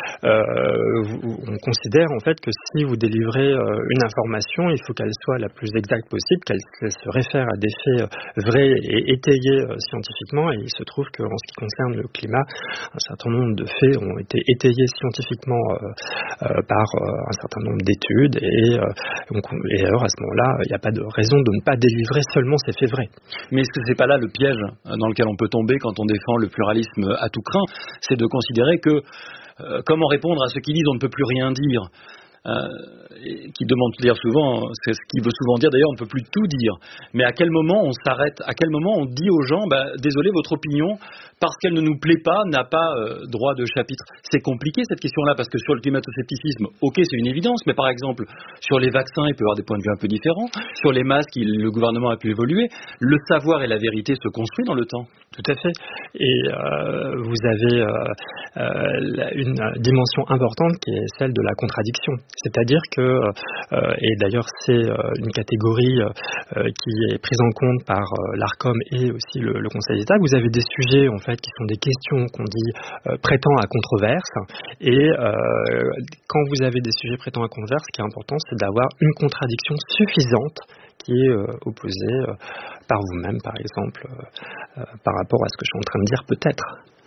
euh, on considère en fait que si vous délivrez euh, une information, il faut qu'elle soit la plus exacte possible, qu'elle, qu'elle se réfère à des faits vrais et étayés euh, scientifiquement. Et il se trouve qu'en ce qui concerne le climat, un certain nombre de faits ont été étayés scientifiquement euh, euh, par euh, un certain nombre d'études et euh, Donc, et alors à ce moment-là, il n'y a pas de raison de ne pas délivrer seulement ces faits vrais. Mais est-ce que c'est pas là le piège dans lequel on peut tomber quand on défend le pluralisme à tout crin? C'est de considérer que euh, comment répondre à ceux qui disent on ne peut plus rien dire, euh, et qui demandent d'ailleurs souvent, c'est ce qui veut souvent dire d'ailleurs on ne peut plus tout dire. Mais à quel moment on s'arrête? À quel moment on dit aux gens bah, désolé, votre opinion, parce qu'elle ne nous plaît pas, n'a pas euh, droit de chapitre? C'est compliqué cette question-là, parce que sur le climato-scepticisme, ok, c'est une évidence, mais par exemple sur les vaccins, il peut y avoir des points de vue un peu différents. Sur les masques, il, le gouvernement a pu évoluer. Le savoir et la vérité se construisent dans le temps. Tout à fait. Et euh, vous avez euh, euh, une dimension importante qui est celle de la contradiction. C'est-à-dire que, euh, et d'ailleurs c'est euh, une catégorie euh, qui est prise en compte par euh, l'ARCOM et aussi le, le Conseil d'État, vous avez des sujets en fait qui sont des questions qu'on dit euh, prêtant à controverse, et euh, quand vous avez des sujets prêtant à controverse, ce qui est important, c'est d'avoir une contradiction suffisante qui est euh, opposée euh, par vous-même, par exemple, euh, euh, par rapport à ce que je suis en train de dire peut-être.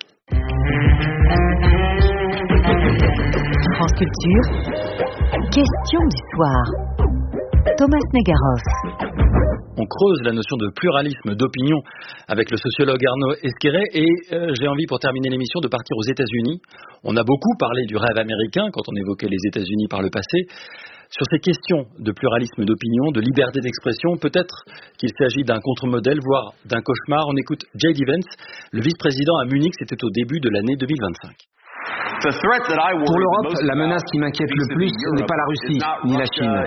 France Culture, question du soir. Thomas Negaroff. On creuse la notion de pluralisme d'opinion avec le sociologue Arnaud Esquerret, et euh, j'ai envie, pour terminer l'émission, de partir aux États-Unis. On a beaucoup parlé du rêve américain quand on évoquait les États-Unis par le passé. Sur ces questions de pluralisme d'opinion, de liberté d'expression, peut-être qu'il s'agit d'un contre-modèle, voire d'un cauchemar. On écoute J D Vance, le vice-président à Munich, c'était au début de l'année deux mille vingt-cinq. Pour l'Europe, la menace qui m'inquiète le plus n'est pas la Russie ni la Chine.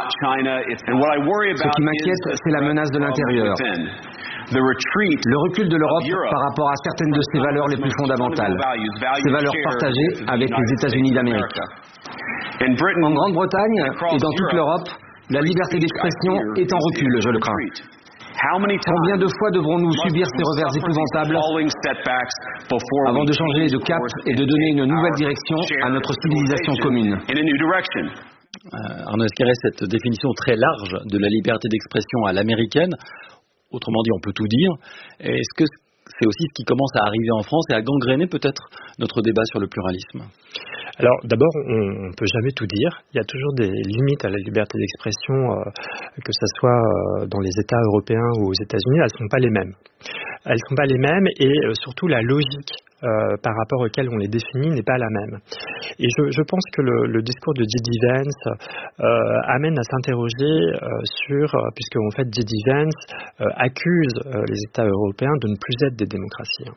Ce qui m'inquiète, c'est la menace de l'intérieur. Le recul de l'Europe par rapport à certaines de ses valeurs les plus fondamentales, ses valeurs partagées avec les États-Unis d'Amérique. En Grande-Bretagne et dans toute l'Europe, la liberté d'expression est en recul, je le crains. Combien de fois devrons-nous subir ces revers épouvantables avant de changer de cap et de donner une nouvelle direction à notre civilisation commune? euh, Arnaud Esquerret, cette définition très large de la liberté d'expression à l'américaine, autrement dit, on peut tout dire. Est-ce que c'est aussi ce qui commence à arriver en France et à gangréner peut-être notre débat sur le pluralisme? Alors d'abord, on ne peut jamais tout dire. Il y a toujours des limites à la liberté d'expression, euh, que ce soit euh, dans les États européens ou aux États-Unis, elles ne sont pas les mêmes. Elles ne sont pas les mêmes, et euh, surtout la logique euh, par rapport auquel on les définit n'est pas la même. Et je, je pense que le, le discours de J D Vance euh, amène à s'interroger euh, sur, euh, puisque en fait J D Vance euh, accuse euh, les États européens de ne plus être des démocraties.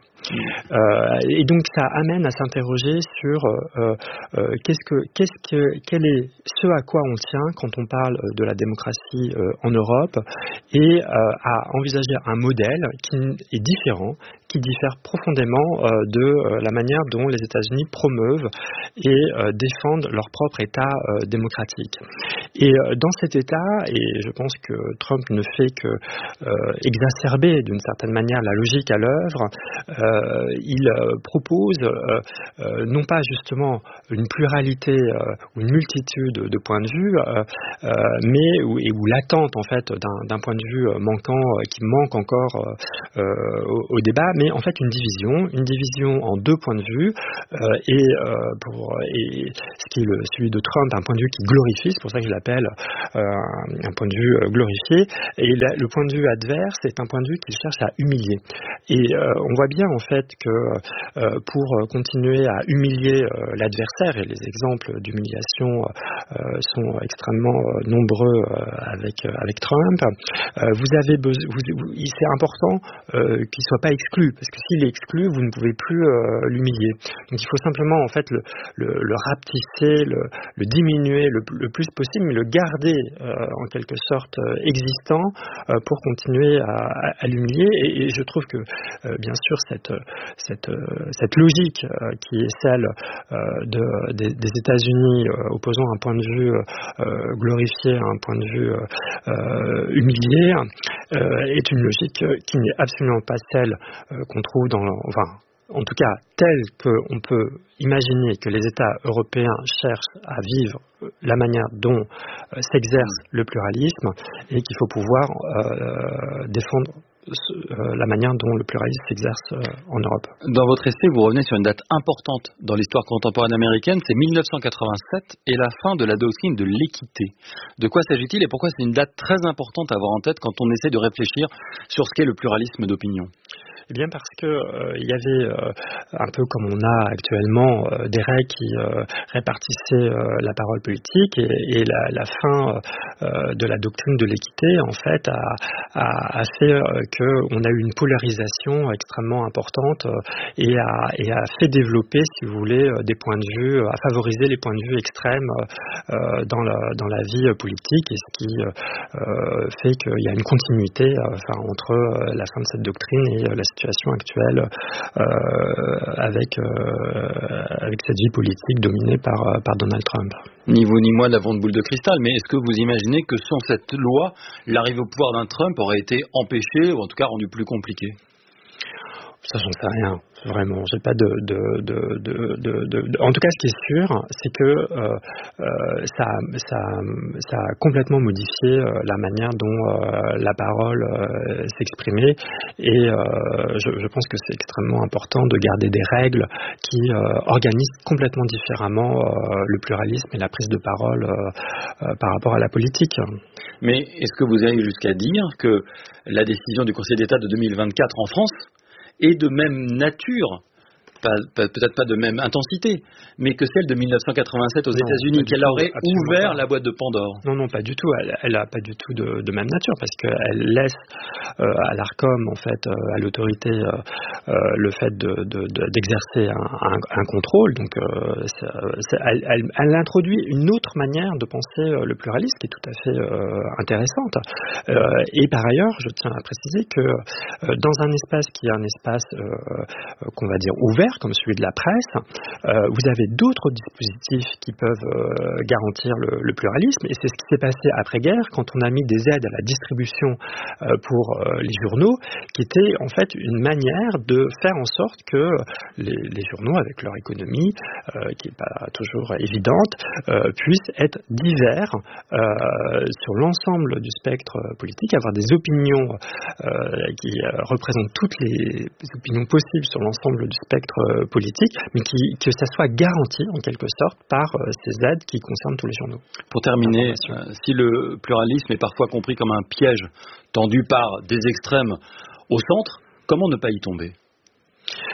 Euh, et donc ça amène à s'interroger sur euh, euh, qu'est-ce que, qu'est-ce que, quel est ce à quoi on tient quand on parle de la démocratie euh, en Europe, et euh, à envisager un modèle qui est différent, qui diffère profondément euh, de euh, la manière dont les États-Unis promeuvent et euh, défendent leur propre État euh, démocratique. Et euh, dans cet État, et je pense que Trump ne fait que euh, exacerber d'une certaine manière la logique à l'œuvre, euh, il euh, propose euh, euh, non pas justement une pluralité euh, ou une multitude de points de vue, euh, euh, mais ou, et où l'attente en fait d'un, d'un point de vue manquant, euh, qui manque encore euh, euh, au, au débat, mais en fait une division, une division en deux points de vue, euh, et, euh, pour, et ce qui est le, celui de Trump, un point de vue qui glorifie, c'est pour ça que je l'appelle euh, un point de vue euh, glorifié, et la, le point de vue adverse est un point de vue qu'il cherche à humilier. Et euh, on voit bien en fait que euh, pour continuer à humilier euh, l'adversaire, et les exemples d'humiliation euh, sont extrêmement euh, nombreux euh, avec, euh, avec Trump, euh, vous avez besoin, vous, vous, c'est important euh, qu'il ne soit pas exclu, parce que s'il est exclu, vous ne pouvez plus euh, l'humilier. Donc il faut simplement en fait le, le, le rapetisser, le, le diminuer le, le plus possible, mais le garder euh, en quelque sorte euh, existant euh, pour continuer à, à, à l'humilier. Et, et je trouve que euh, bien sûr cette, cette, euh, cette logique euh, qui est celle euh, de, des, des États-Unis euh, opposant un point de vue euh, glorifié à un point de vue euh, humilié euh, est une logique qui n'est absolument pas celle euh, qu'on trouve dans, enfin, en tout cas telle qu'on peut imaginer que les États européens cherchent à vivre la manière dont euh, s'exerce le pluralisme, et qu'il faut pouvoir euh, défendre euh, la manière dont le pluralisme s'exerce euh, en Europe. Dans votre essai, vous revenez sur une date importante dans l'histoire contemporaine américaine, c'est mille neuf cent quatre-vingt-sept et la fin de la doctrine de l'équité. De quoi s'agit-il et pourquoi c'est une date très importante à avoir en tête quand on essaie de réfléchir sur ce qu'est le pluralisme d'opinion ? Eh bien parce que euh, il y avait euh, un peu comme on a actuellement euh, des règles qui euh, répartissaient euh, la parole politique, et, et la, la fin euh, de la doctrine de l'équité en fait a, a, a fait euh, qu'on a eu une polarisation extrêmement importante euh, et, a, et a fait développer, si vous voulez, euh, des points de vue, a favorisé les points de vue extrêmes euh, dans, la, dans la vie politique, et ce qui euh, fait qu'il y a une continuité euh, enfin, entre euh, la fin de cette doctrine et euh, la situation actuelle euh, avec, euh, avec cette vie politique dominée par, par Donald Trump. Ni vous ni moi n'avons de boule de cristal, mais est-ce que vous imaginez que sans cette loi, l'arrivée au pouvoir d'un Trump aurait été empêchée, ou en tout cas rendue plus compliquée ? Ça, j'en sais rien. Vraiment, j'ai pas de, de, de, de, de, de, de. En tout cas, ce qui est sûr, c'est que euh, euh, ça, ça, ça a complètement modifié euh, la manière dont euh, la parole euh, s'exprimait, et euh, je, je pense que c'est extrêmement important de garder des règles qui euh, organisent complètement différemment euh, le pluralisme et la prise de parole euh, euh, par rapport à la politique. Mais est-ce que vous allez jusqu'à dire que la décision du Conseil d'État de deux mille vingt-quatre en France est de même nature, pas, pas, peut-être pas de même intensité, mais que celle de mille neuf cent quatre-vingt-sept aux non, États-Unis, qu'elle aurait ouvert pas. La boîte de Pandore? Non, non, pas du tout. Elle n'a pas du tout de, de même nature, parce qu'elle laisse euh, à l'ARCOM, en fait, euh, à l'autorité, euh, euh, le fait de, de, de, d'exercer un, un, un contrôle. Donc, euh, c'est, c'est, elle, elle, elle introduit une autre manière de penser euh, le pluralisme, qui est tout à fait euh, intéressante. Euh, et par ailleurs, je tiens à préciser que euh, dans un espace qui est un espace euh, qu'on va dire ouvert, comme celui de la presse, euh, vous avez d'autres dispositifs qui peuvent euh, garantir le, le pluralisme, et c'est ce qui s'est passé après-guerre quand on a mis des aides à la distribution euh, pour euh, les journaux, qui était en fait une manière de faire en sorte que les, les journaux, avec leur économie, euh, qui n'est pas toujours évidente, euh, puissent être divers euh, sur l'ensemble du spectre politique, avoir des opinions euh, qui euh, représentent toutes les opinions possibles sur l'ensemble du spectre politique, mais qui, que ça soit garanti en quelque sorte par euh, ces aides qui concernent tous les journaux. Pour terminer, euh, si le pluralisme est parfois compris comme un piège tendu par des extrêmes au centre, comment ne pas y tomber ?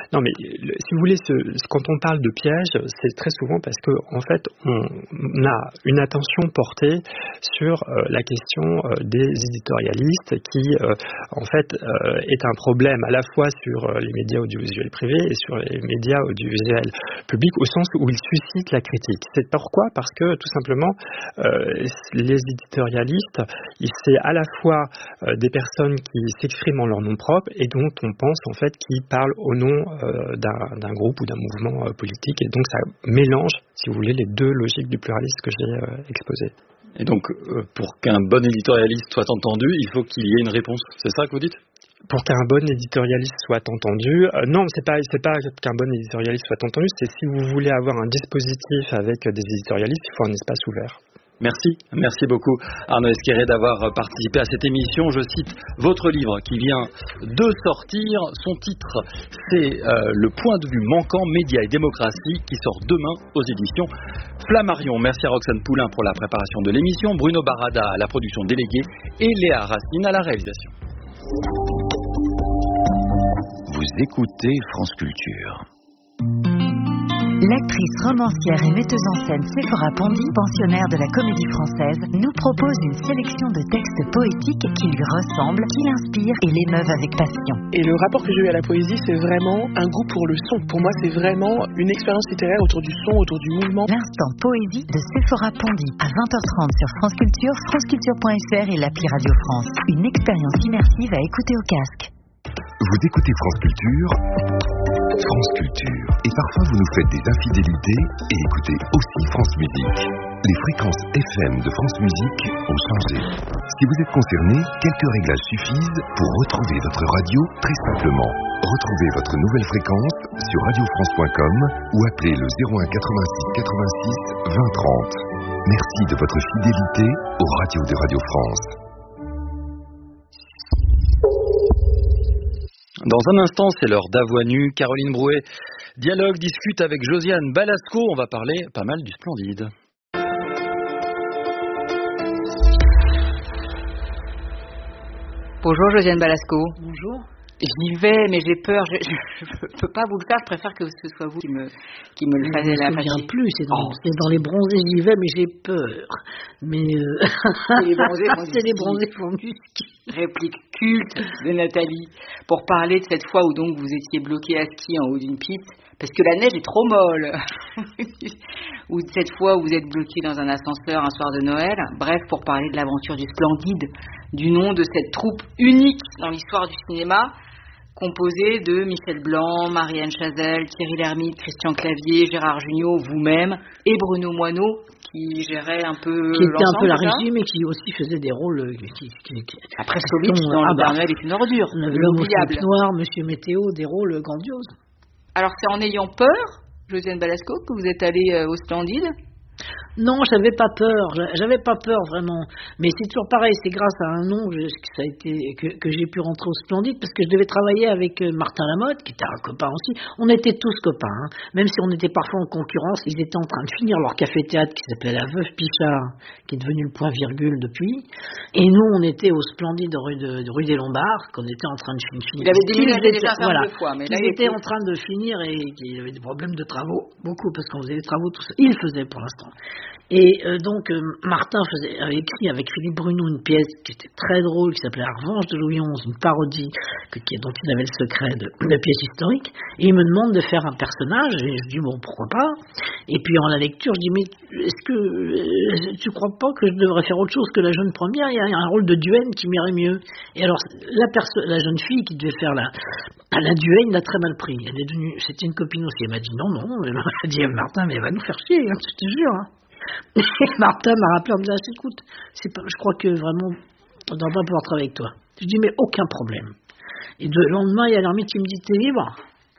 Non, mais le, si vous voulez, ce, quand on parle de piège, c'est très souvent parce que en fait, on, on a une attention portée sur euh, la question euh, des éditorialistes, qui euh, en fait euh, est un problème à la fois sur euh, les médias audiovisuels privés et sur les médias audiovisuels publics, au sens où ils suscitent la critique. C'est pourquoi ? Parce que tout simplement, euh, les éditorialistes, c'est à la fois euh, des personnes qui s'expriment en leur nom propre et dont on pense en fait qu'ils parlent au nom euh, d'un, d'un groupe ou d'un mouvement euh, politique, et donc ça mélange, si vous voulez, les deux logiques du pluralisme que j'ai euh, exposées. Et donc, euh, pour qu'un bon éditorialiste soit entendu, il faut qu'il y ait une réponse. C'est ça que vous dites ? Pour qu'un bon éditorialiste soit entendu, euh, non, c'est pas, c'est pas qu'un bon éditorialiste soit entendu, c'est si vous voulez avoir un dispositif avec des éditorialistes, il faut un espace ouvert. Merci, merci beaucoup Arnaud Esquerret d'avoir participé à cette émission. Je cite votre livre qui vient de sortir. Son titre, c'est euh, Le point de vue manquant, médias et démocratie, qui sort demain aux éditions Flammarion. Merci à Roxane Poulain pour la préparation de l'émission, Bruno Barada à la production déléguée et Léa Racine à la réalisation. Vous écoutez France Culture. L'actrice, romancière et metteuse en scène Séphora Pondy, pensionnaire de la Comédie Française, nous propose une sélection de textes poétiques qui lui ressemblent, qui l'inspirent et l'émeuvent avec passion. Et le rapport que j'ai eu à la poésie, c'est vraiment un goût pour le son. Pour moi, c'est vraiment une expérience littéraire autour du son, autour du mouvement. L'instant poésie de Séphora Pondy, à vingt heures trente sur France Culture, franceculture point f r et l'appli Radio France. Une expérience immersive à écouter au casque. Vous écoutez France Culture, France Culture. Et parfois vous nous faites des infidélités et écoutez aussi France Musique. Les fréquences F M de France Musique ont changé. Si vous êtes concerné, quelques réglages suffisent pour retrouver votre radio très simplement. Retrouvez votre nouvelle fréquence sur radio france point com ou appelez le zéro un quatre-vingt-six quatre-vingt-six vingt trente. Merci de votre fidélité aux radios de Radio France. Dans un instant, c'est l'heure d'Avoix Nu. Caroline Brouet dialogue, discute avec Josiane Balasco. On va parler pas mal du Splendide. Bonjour Josiane Balasco. Bonjour. J'y vais, mais j'ai peur. Je ne peux pas vous le faire. Je préfère que ce soit vous qui me, qui me le fassiez. Je ne me souviens plus. C'est dans, oh. c'est dans les bronzés, j'y vais, mais j'ai peur. Mais euh... c'est les bronzés, c'est les bronzés pour musquer. Réplique culte de Nathalie pour parler de cette fois où donc vous étiez bloqué à ski en haut d'une piste parce que la neige est trop molle. Ou cette fois où vous êtes bloqué dans un ascenseur un soir de Noël. Bref, pour parler de l'aventure du Splendide, du nom de cette troupe unique dans l'histoire du cinéma, composée de Michel Blanc, Marianne Chazelle, Thierry Lhermitte, Christian Clavier, Gérard Jugnot, vous-même et Bruno Moineau qui gérait un peu qui était un peu la régie mais qui aussi faisait des rôles qui, qui, qui, après Sovic dans Le Père Noël est une ordure, l'homme au slip noir, Monsieur Météo, des rôles grandioses. Alors c'est en ayant peur, Josiane Balasco, que vous êtes allée au Splendide? Non, j'avais pas peur, j'avais pas peur vraiment. Mais c'est toujours pareil, c'est grâce à un nom que ça a été que, que j'ai pu rentrer au Splendide parce que je devais travailler avec Martin Lamotte, qui était un copain aussi. On était tous copains, hein. Même si on était parfois en concurrence. Ils étaient en train de finir leur café-théâtre qui s'appelait La Veuve Pichard, qui est devenu le Point Virgule depuis. Et nous, on était au Splendide rue, de, de, rue des Lombards, qu'on était en train de finir. Il avait déménagé déjà voilà. deux fois, mais là il était en train de finir et il y avait des problèmes de travaux, beaucoup, parce qu'on faisait des travaux tous. Il faisait pour l'instant. Et euh, donc euh, Martin faisait, avait écrit avec Philippe Bruno une pièce qui était très drôle, qui s'appelait La Revanche de Louis onze, une parodie que, qui, dont il avait le secret de, de pièce historique. Et il me demande de faire un personnage, et je dis bon pourquoi pas. Et puis en la lecture, je dis mais est-ce que euh, tu crois pas que je devrais faire autre chose que la jeune première? Il y a un rôle de Duhaime qui m'irait mieux. Et alors la, perso- la jeune fille qui devait faire la, la Duhaime l'a très mal pris. Elle est devenue, c'était une copine aussi. Elle m'a dit non non. Elle m'a dit Martin mais elle va nous faire chier, hein, je te jure. Hein. Et Martin m'a rappelé en me disant écoute, c'est pas, je crois que vraiment on ne doit pas pouvoir travailler avec toi. Je dis mais aucun problème. Et le lendemain il y a l'ermite qui me dit t'es libre?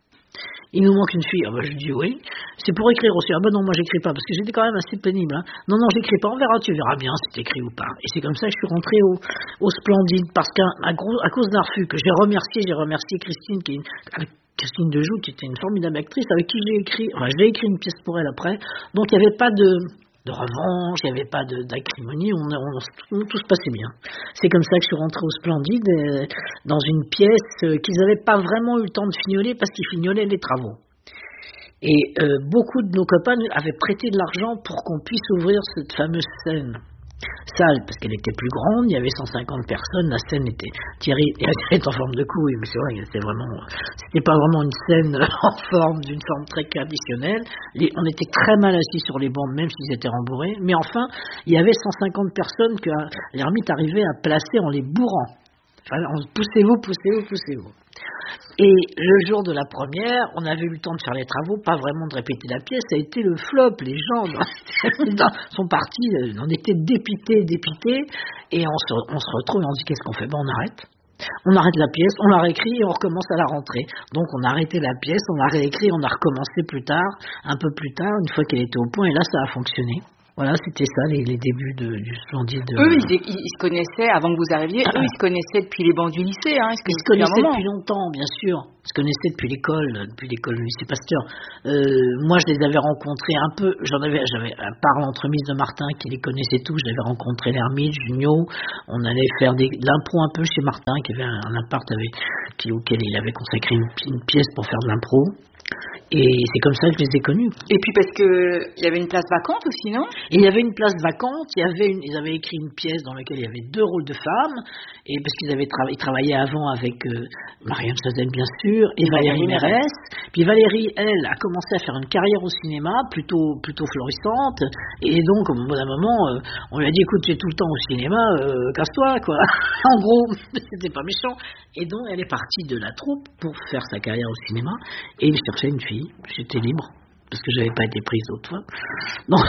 Il nous manque une fille. Ah bah, je dis oui. C'est pour écrire aussi. Ah bah non, moi j'écris pas parce que j'étais quand même assez pénible. Hein. Non, non, j'écris pas. On verra, tu verras bien si t'écris ou pas. Et c'est comme ça que je suis rentré au, au Splendide parce qu'à à, à cause d'un refus que j'ai remercié, j'ai remercié Christine qui est une, avec Christine Dejoux qui était une formidable actrice avec qui j'ai écrit. Enfin, j'ai écrit une pièce pour elle après. Donc il n'y avait pas de de revanche, il n'y avait pas de, d'acrimonie, on, on, on, tout se passait bien. C'est comme ça que je suis rentré au Splendide, euh, dans une pièce euh, qu'ils n'avaient pas vraiment eu le temps de fignoler parce qu'ils fignolaient les travaux. Et euh, beaucoup de nos copains avaient prêté de l'argent pour qu'on puisse ouvrir cette fameuse scène. Salle, parce qu'elle était plus grande, il y avait cent cinquante personnes, la scène était Thierry était en forme de couille, mais c'est vrai, c'était vraiment, c'était pas vraiment une scène en forme, d'une forme très traditionnelle. Les, on était très mal assis sur les bancs, même s'ils étaient rembourrés, mais enfin, il y avait cent cinquante personnes que l'ermite arrivait à placer en les bourrant. Enfin, poussez-vous, poussez-vous, poussez-vous. Et le jour de la première, on avait eu le temps de faire les travaux, pas vraiment de répéter la pièce, ça a été le flop, les gens sont partis, on était dépités, dépités, et on se, on se retrouve et on dit qu'est-ce qu'on fait? Ben on arrête. On arrête la pièce, on la réécrit et on recommence à la rentrée. Donc on a arrêté la pièce, on l'a réécrit, on a recommencé plus tard, un peu plus tard, une fois qu'elle était au point, et là ça a fonctionné. Voilà, c'était ça, les, les débuts de, du Splendide. De... Eux, ils, ils, ils se connaissaient, avant que vous arriviez, eux, ils se connaissaient depuis les bancs du lycée. Hein, ils se connaissaient depuis longtemps, bien sûr. Ils se connaissaient depuis l'école, depuis l'école du lycée Pasteur. Euh, moi, je les avais rencontrés un peu, j'en avais, j'avais, par l'entremise de Martin, qui les connaissait tous, je l'avais rencontré l'ermite, Junio. On allait faire des, de l'impro un peu chez Martin, qui avait un, un appart avec, qui, auquel il avait consacré une, une pièce pour faire de l'impro. Et c'est comme ça que je les ai connus. Et puis parce que il y avait une place vacante aussi, non? Et il y avait une place vacante, il y avait une, ils avaient écrit une pièce dans laquelle il y avait deux rôles de femmes, et parce qu'ils avaient tra- ils travaillaient avant avec euh, Marianne Chazelle bien sûr, et Valérie Mérès. Puis Valérie, elle, a commencé à faire une carrière au cinéma, plutôt plutôt florissante, et donc au bout d'un moment, euh, on lui a dit écoute, tu es tout le temps au cinéma, euh, casse-toi quoi. En gros, c'était pas méchant. Et donc elle est partie de la troupe pour faire sa carrière au cinéma, et il cherchait une fille. J'étais libre parce que j'avais pas été prise d'autre fois. Donc,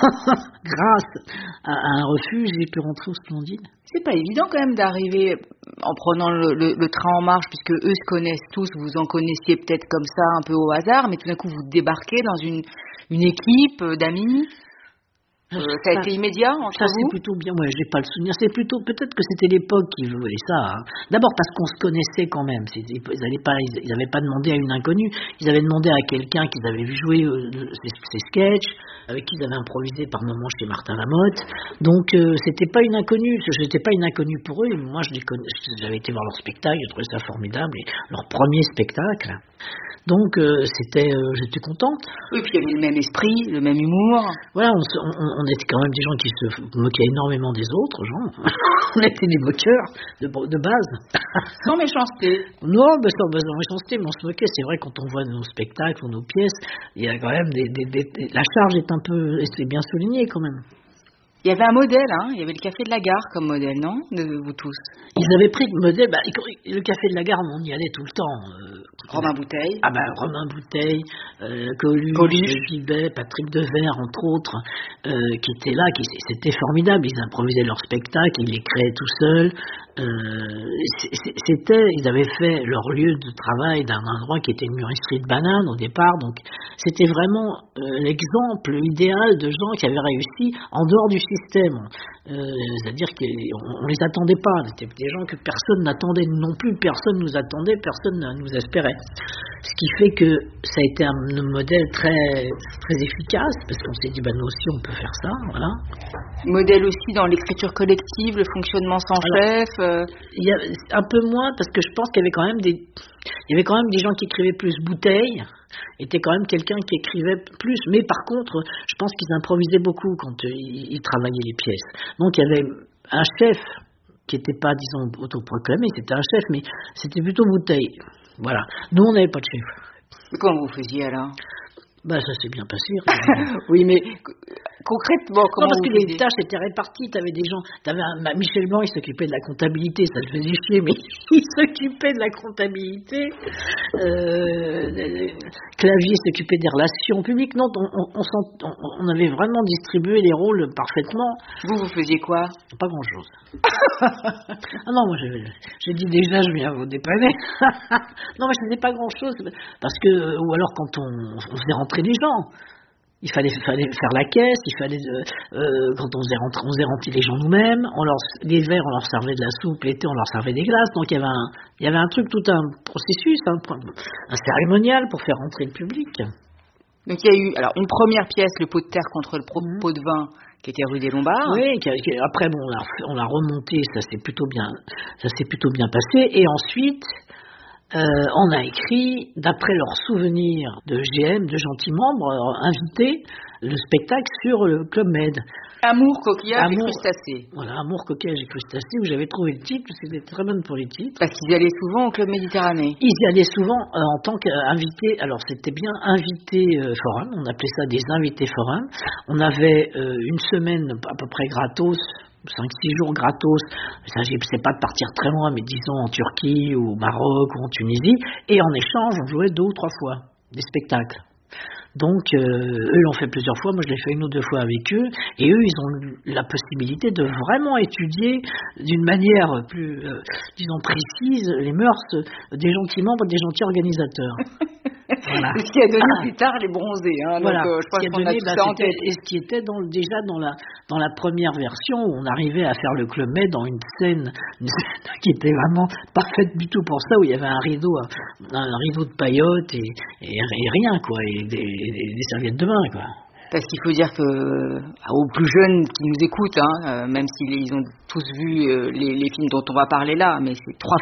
grâce à, à un refuge, j'ai pu rentrer au Splendide. C'est pas évident quand même d'arriver en prenant le, le, le train en marche, puisque eux se connaissent tous, vous en connaissiez peut-être comme ça un peu au hasard, mais tout d'un coup vous débarquez dans une, une équipe d'amis. Euh, ça a été immédiat entre ça, vous? C'est plutôt bien, ouais, j'ai pas le souvenir. C'est plutôt, peut-être que c'était l'époque qui voulait ça. Hein. D'abord parce qu'on se connaissait quand même. Ils n'avaient pas, ils avaient pas demandé à une inconnue. Ils avaient demandé à quelqu'un qu'ils avaient vu jouer euh, ses, ses sketchs, avec qui ils avaient improvisé par moments chez Martin Lamotte. Donc euh, c'était pas une inconnue. J'étais pas une inconnue pour eux. Moi, je les connais, j'avais été voir leur spectacle, j'ai trouvé ça formidable. Et leur premier spectacle. Donc euh, c'était, euh, j'étais contente. Oui, puis il y avait le même esprit, le même humour. Voilà, on, se, on, on était quand même des gens qui se moquaient énormément des autres gens. On était des moqueurs de, de base. Sans méchanceté. Non, mais sans, sans méchanceté, mais on se moquait. C'est vrai, quand on voit nos spectacles ou nos pièces, il y a quand même des, des, des, des la charge est un peu, c'est bien souligné quand même. Il y avait un modèle, hein. Il y avait le Café de la Gare comme modèle, non? De vous tous. Ils avaient pris le modèle, bah, le Café de la Gare, on y allait tout le temps. Euh, Romain Bouteille. Ah ben, bah, Romain Bouteille, euh, Coluche, Gibet, Patrick Devers, entre autres, euh, qui étaient là, qui, c'était formidable. Ils improvisaient leur spectacle, ils les créaient tout seuls. Euh, c'était, ils avaient fait leur lieu de travail d'un endroit qui était une mûrisserie de bananes au départ, donc c'était vraiment euh, l'exemple idéal de gens qui avaient réussi en dehors du système. Euh, c'est-à-dire qu'on ne les attendait pas, c'était des gens que personne n'attendait non plus, personne nous attendait, personne ne nous espérait. Ce qui fait que ça a été un modèle très, très efficace, parce qu'on s'est dit, bah, nous aussi on peut faire ça, voilà. Modèle aussi dans l'écriture collective, le fonctionnement sans Alors, chef. Euh... Il y a un peu moins, parce que je pense qu'il y avait quand même des, il y avait quand même des gens qui écrivaient plus Bouteille, était quand même quelqu'un qui écrivait plus, mais par contre, je pense qu'ils improvisaient beaucoup quand euh, ils, ils travaillaient les pièces. Donc il y avait un chef qui n'était pas, disons, autoproclamé, c'était un chef, mais c'était plutôt Bouteille. Voilà. Nous, on n'avait pas de chef. Mais comment vous faisiez alors? Bah, ça s'est bien passé. Oui, mais concrètement, comment? Non, parce vous que faisiez? Les tâches étaient réparties. T'avais des gens, t'avais un, bah, Michel Blanc, il s'occupait de la comptabilité, ça le faisait chier, mais il s'occupait de la comptabilité. Euh, Clavier s'occupait des relations publiques. Non, on, on, on, on avait vraiment distribué les rôles parfaitement. Vous, vous faisiez quoi? Pas grand-chose. Ah non, moi, j'ai, j'ai dit déjà, je viens vous dépanner. Non, moi, je faisais pas grand-chose, parce que, ou alors quand on, on faisait rentrer les gens. Il fallait, fallait faire la caisse, il fallait euh, euh, quand on faisait rentrer, on faisait rentrer les gens nous-mêmes. On leur, l'hiver, on leur servait de la soupe, l'été, on leur servait des glaces. Donc il y avait un, il y avait un truc, tout un processus, un, un cérémonial pour faire rentrer le public. Donc il y a eu alors une première pièce, le pot de terre contre le mmh. pot de vin, qui était rue des Lombards. Oui, qui, qui, après bon, on l'a, on l'a remonté, ça s'est plutôt bien, ça s'est plutôt bien passé. Et ensuite, euh, on a écrit, d'après leurs souvenirs de G M, de gentils membres, euh, invités, le spectacle sur le Club Med. Amour, coquillage Amour, et crustacés. Voilà, Amour, coquillage et crustacés, où j'avais trouvé le titre, parce que c'était très bonne pour les titres. Parce qu'ils y allaient souvent au Club Méditerranée. Ils y allaient souvent euh, en tant qu'invités. Alors c'était bien invité euh, forum, on appelait ça des invités forum. On avait euh, une semaine à peu près gratos, cinq six jours gratos. Ça, c'est pas de partir très loin, mais disons en Turquie ou au Maroc ou en Tunisie. Et en échange, on jouait deux ou trois fois des spectacles. Donc, euh, eux l'ont fait plusieurs fois, moi je l'ai fait une ou deux fois avec eux, et eux ils ont eu la possibilité de vraiment étudier d'une manière plus, euh, disons, précise les mœurs des gentils membres, des gentils organisateurs. Voilà. Ce qui a donné ah. plus tard les bronzés. Hein, voilà. Donc, euh, je crois ce qu'on a tout bah, ça en tête. Et ce qui était dans, déjà dans la, dans la première version, où on arrivait à faire le Club Med dans une scène, une scène qui était vraiment parfaite du tout pour ça, où il y avait un rideau, un, un rideau de paillotes et, et, et rien, quoi, et des, et des serviettes de bain, quoi. Parce qu'il faut dire que aux plus jeunes qui nous écoutent, hein, euh, même s'ils ils ont tous vu euh, les, les films dont on va parler là, mais c'est trois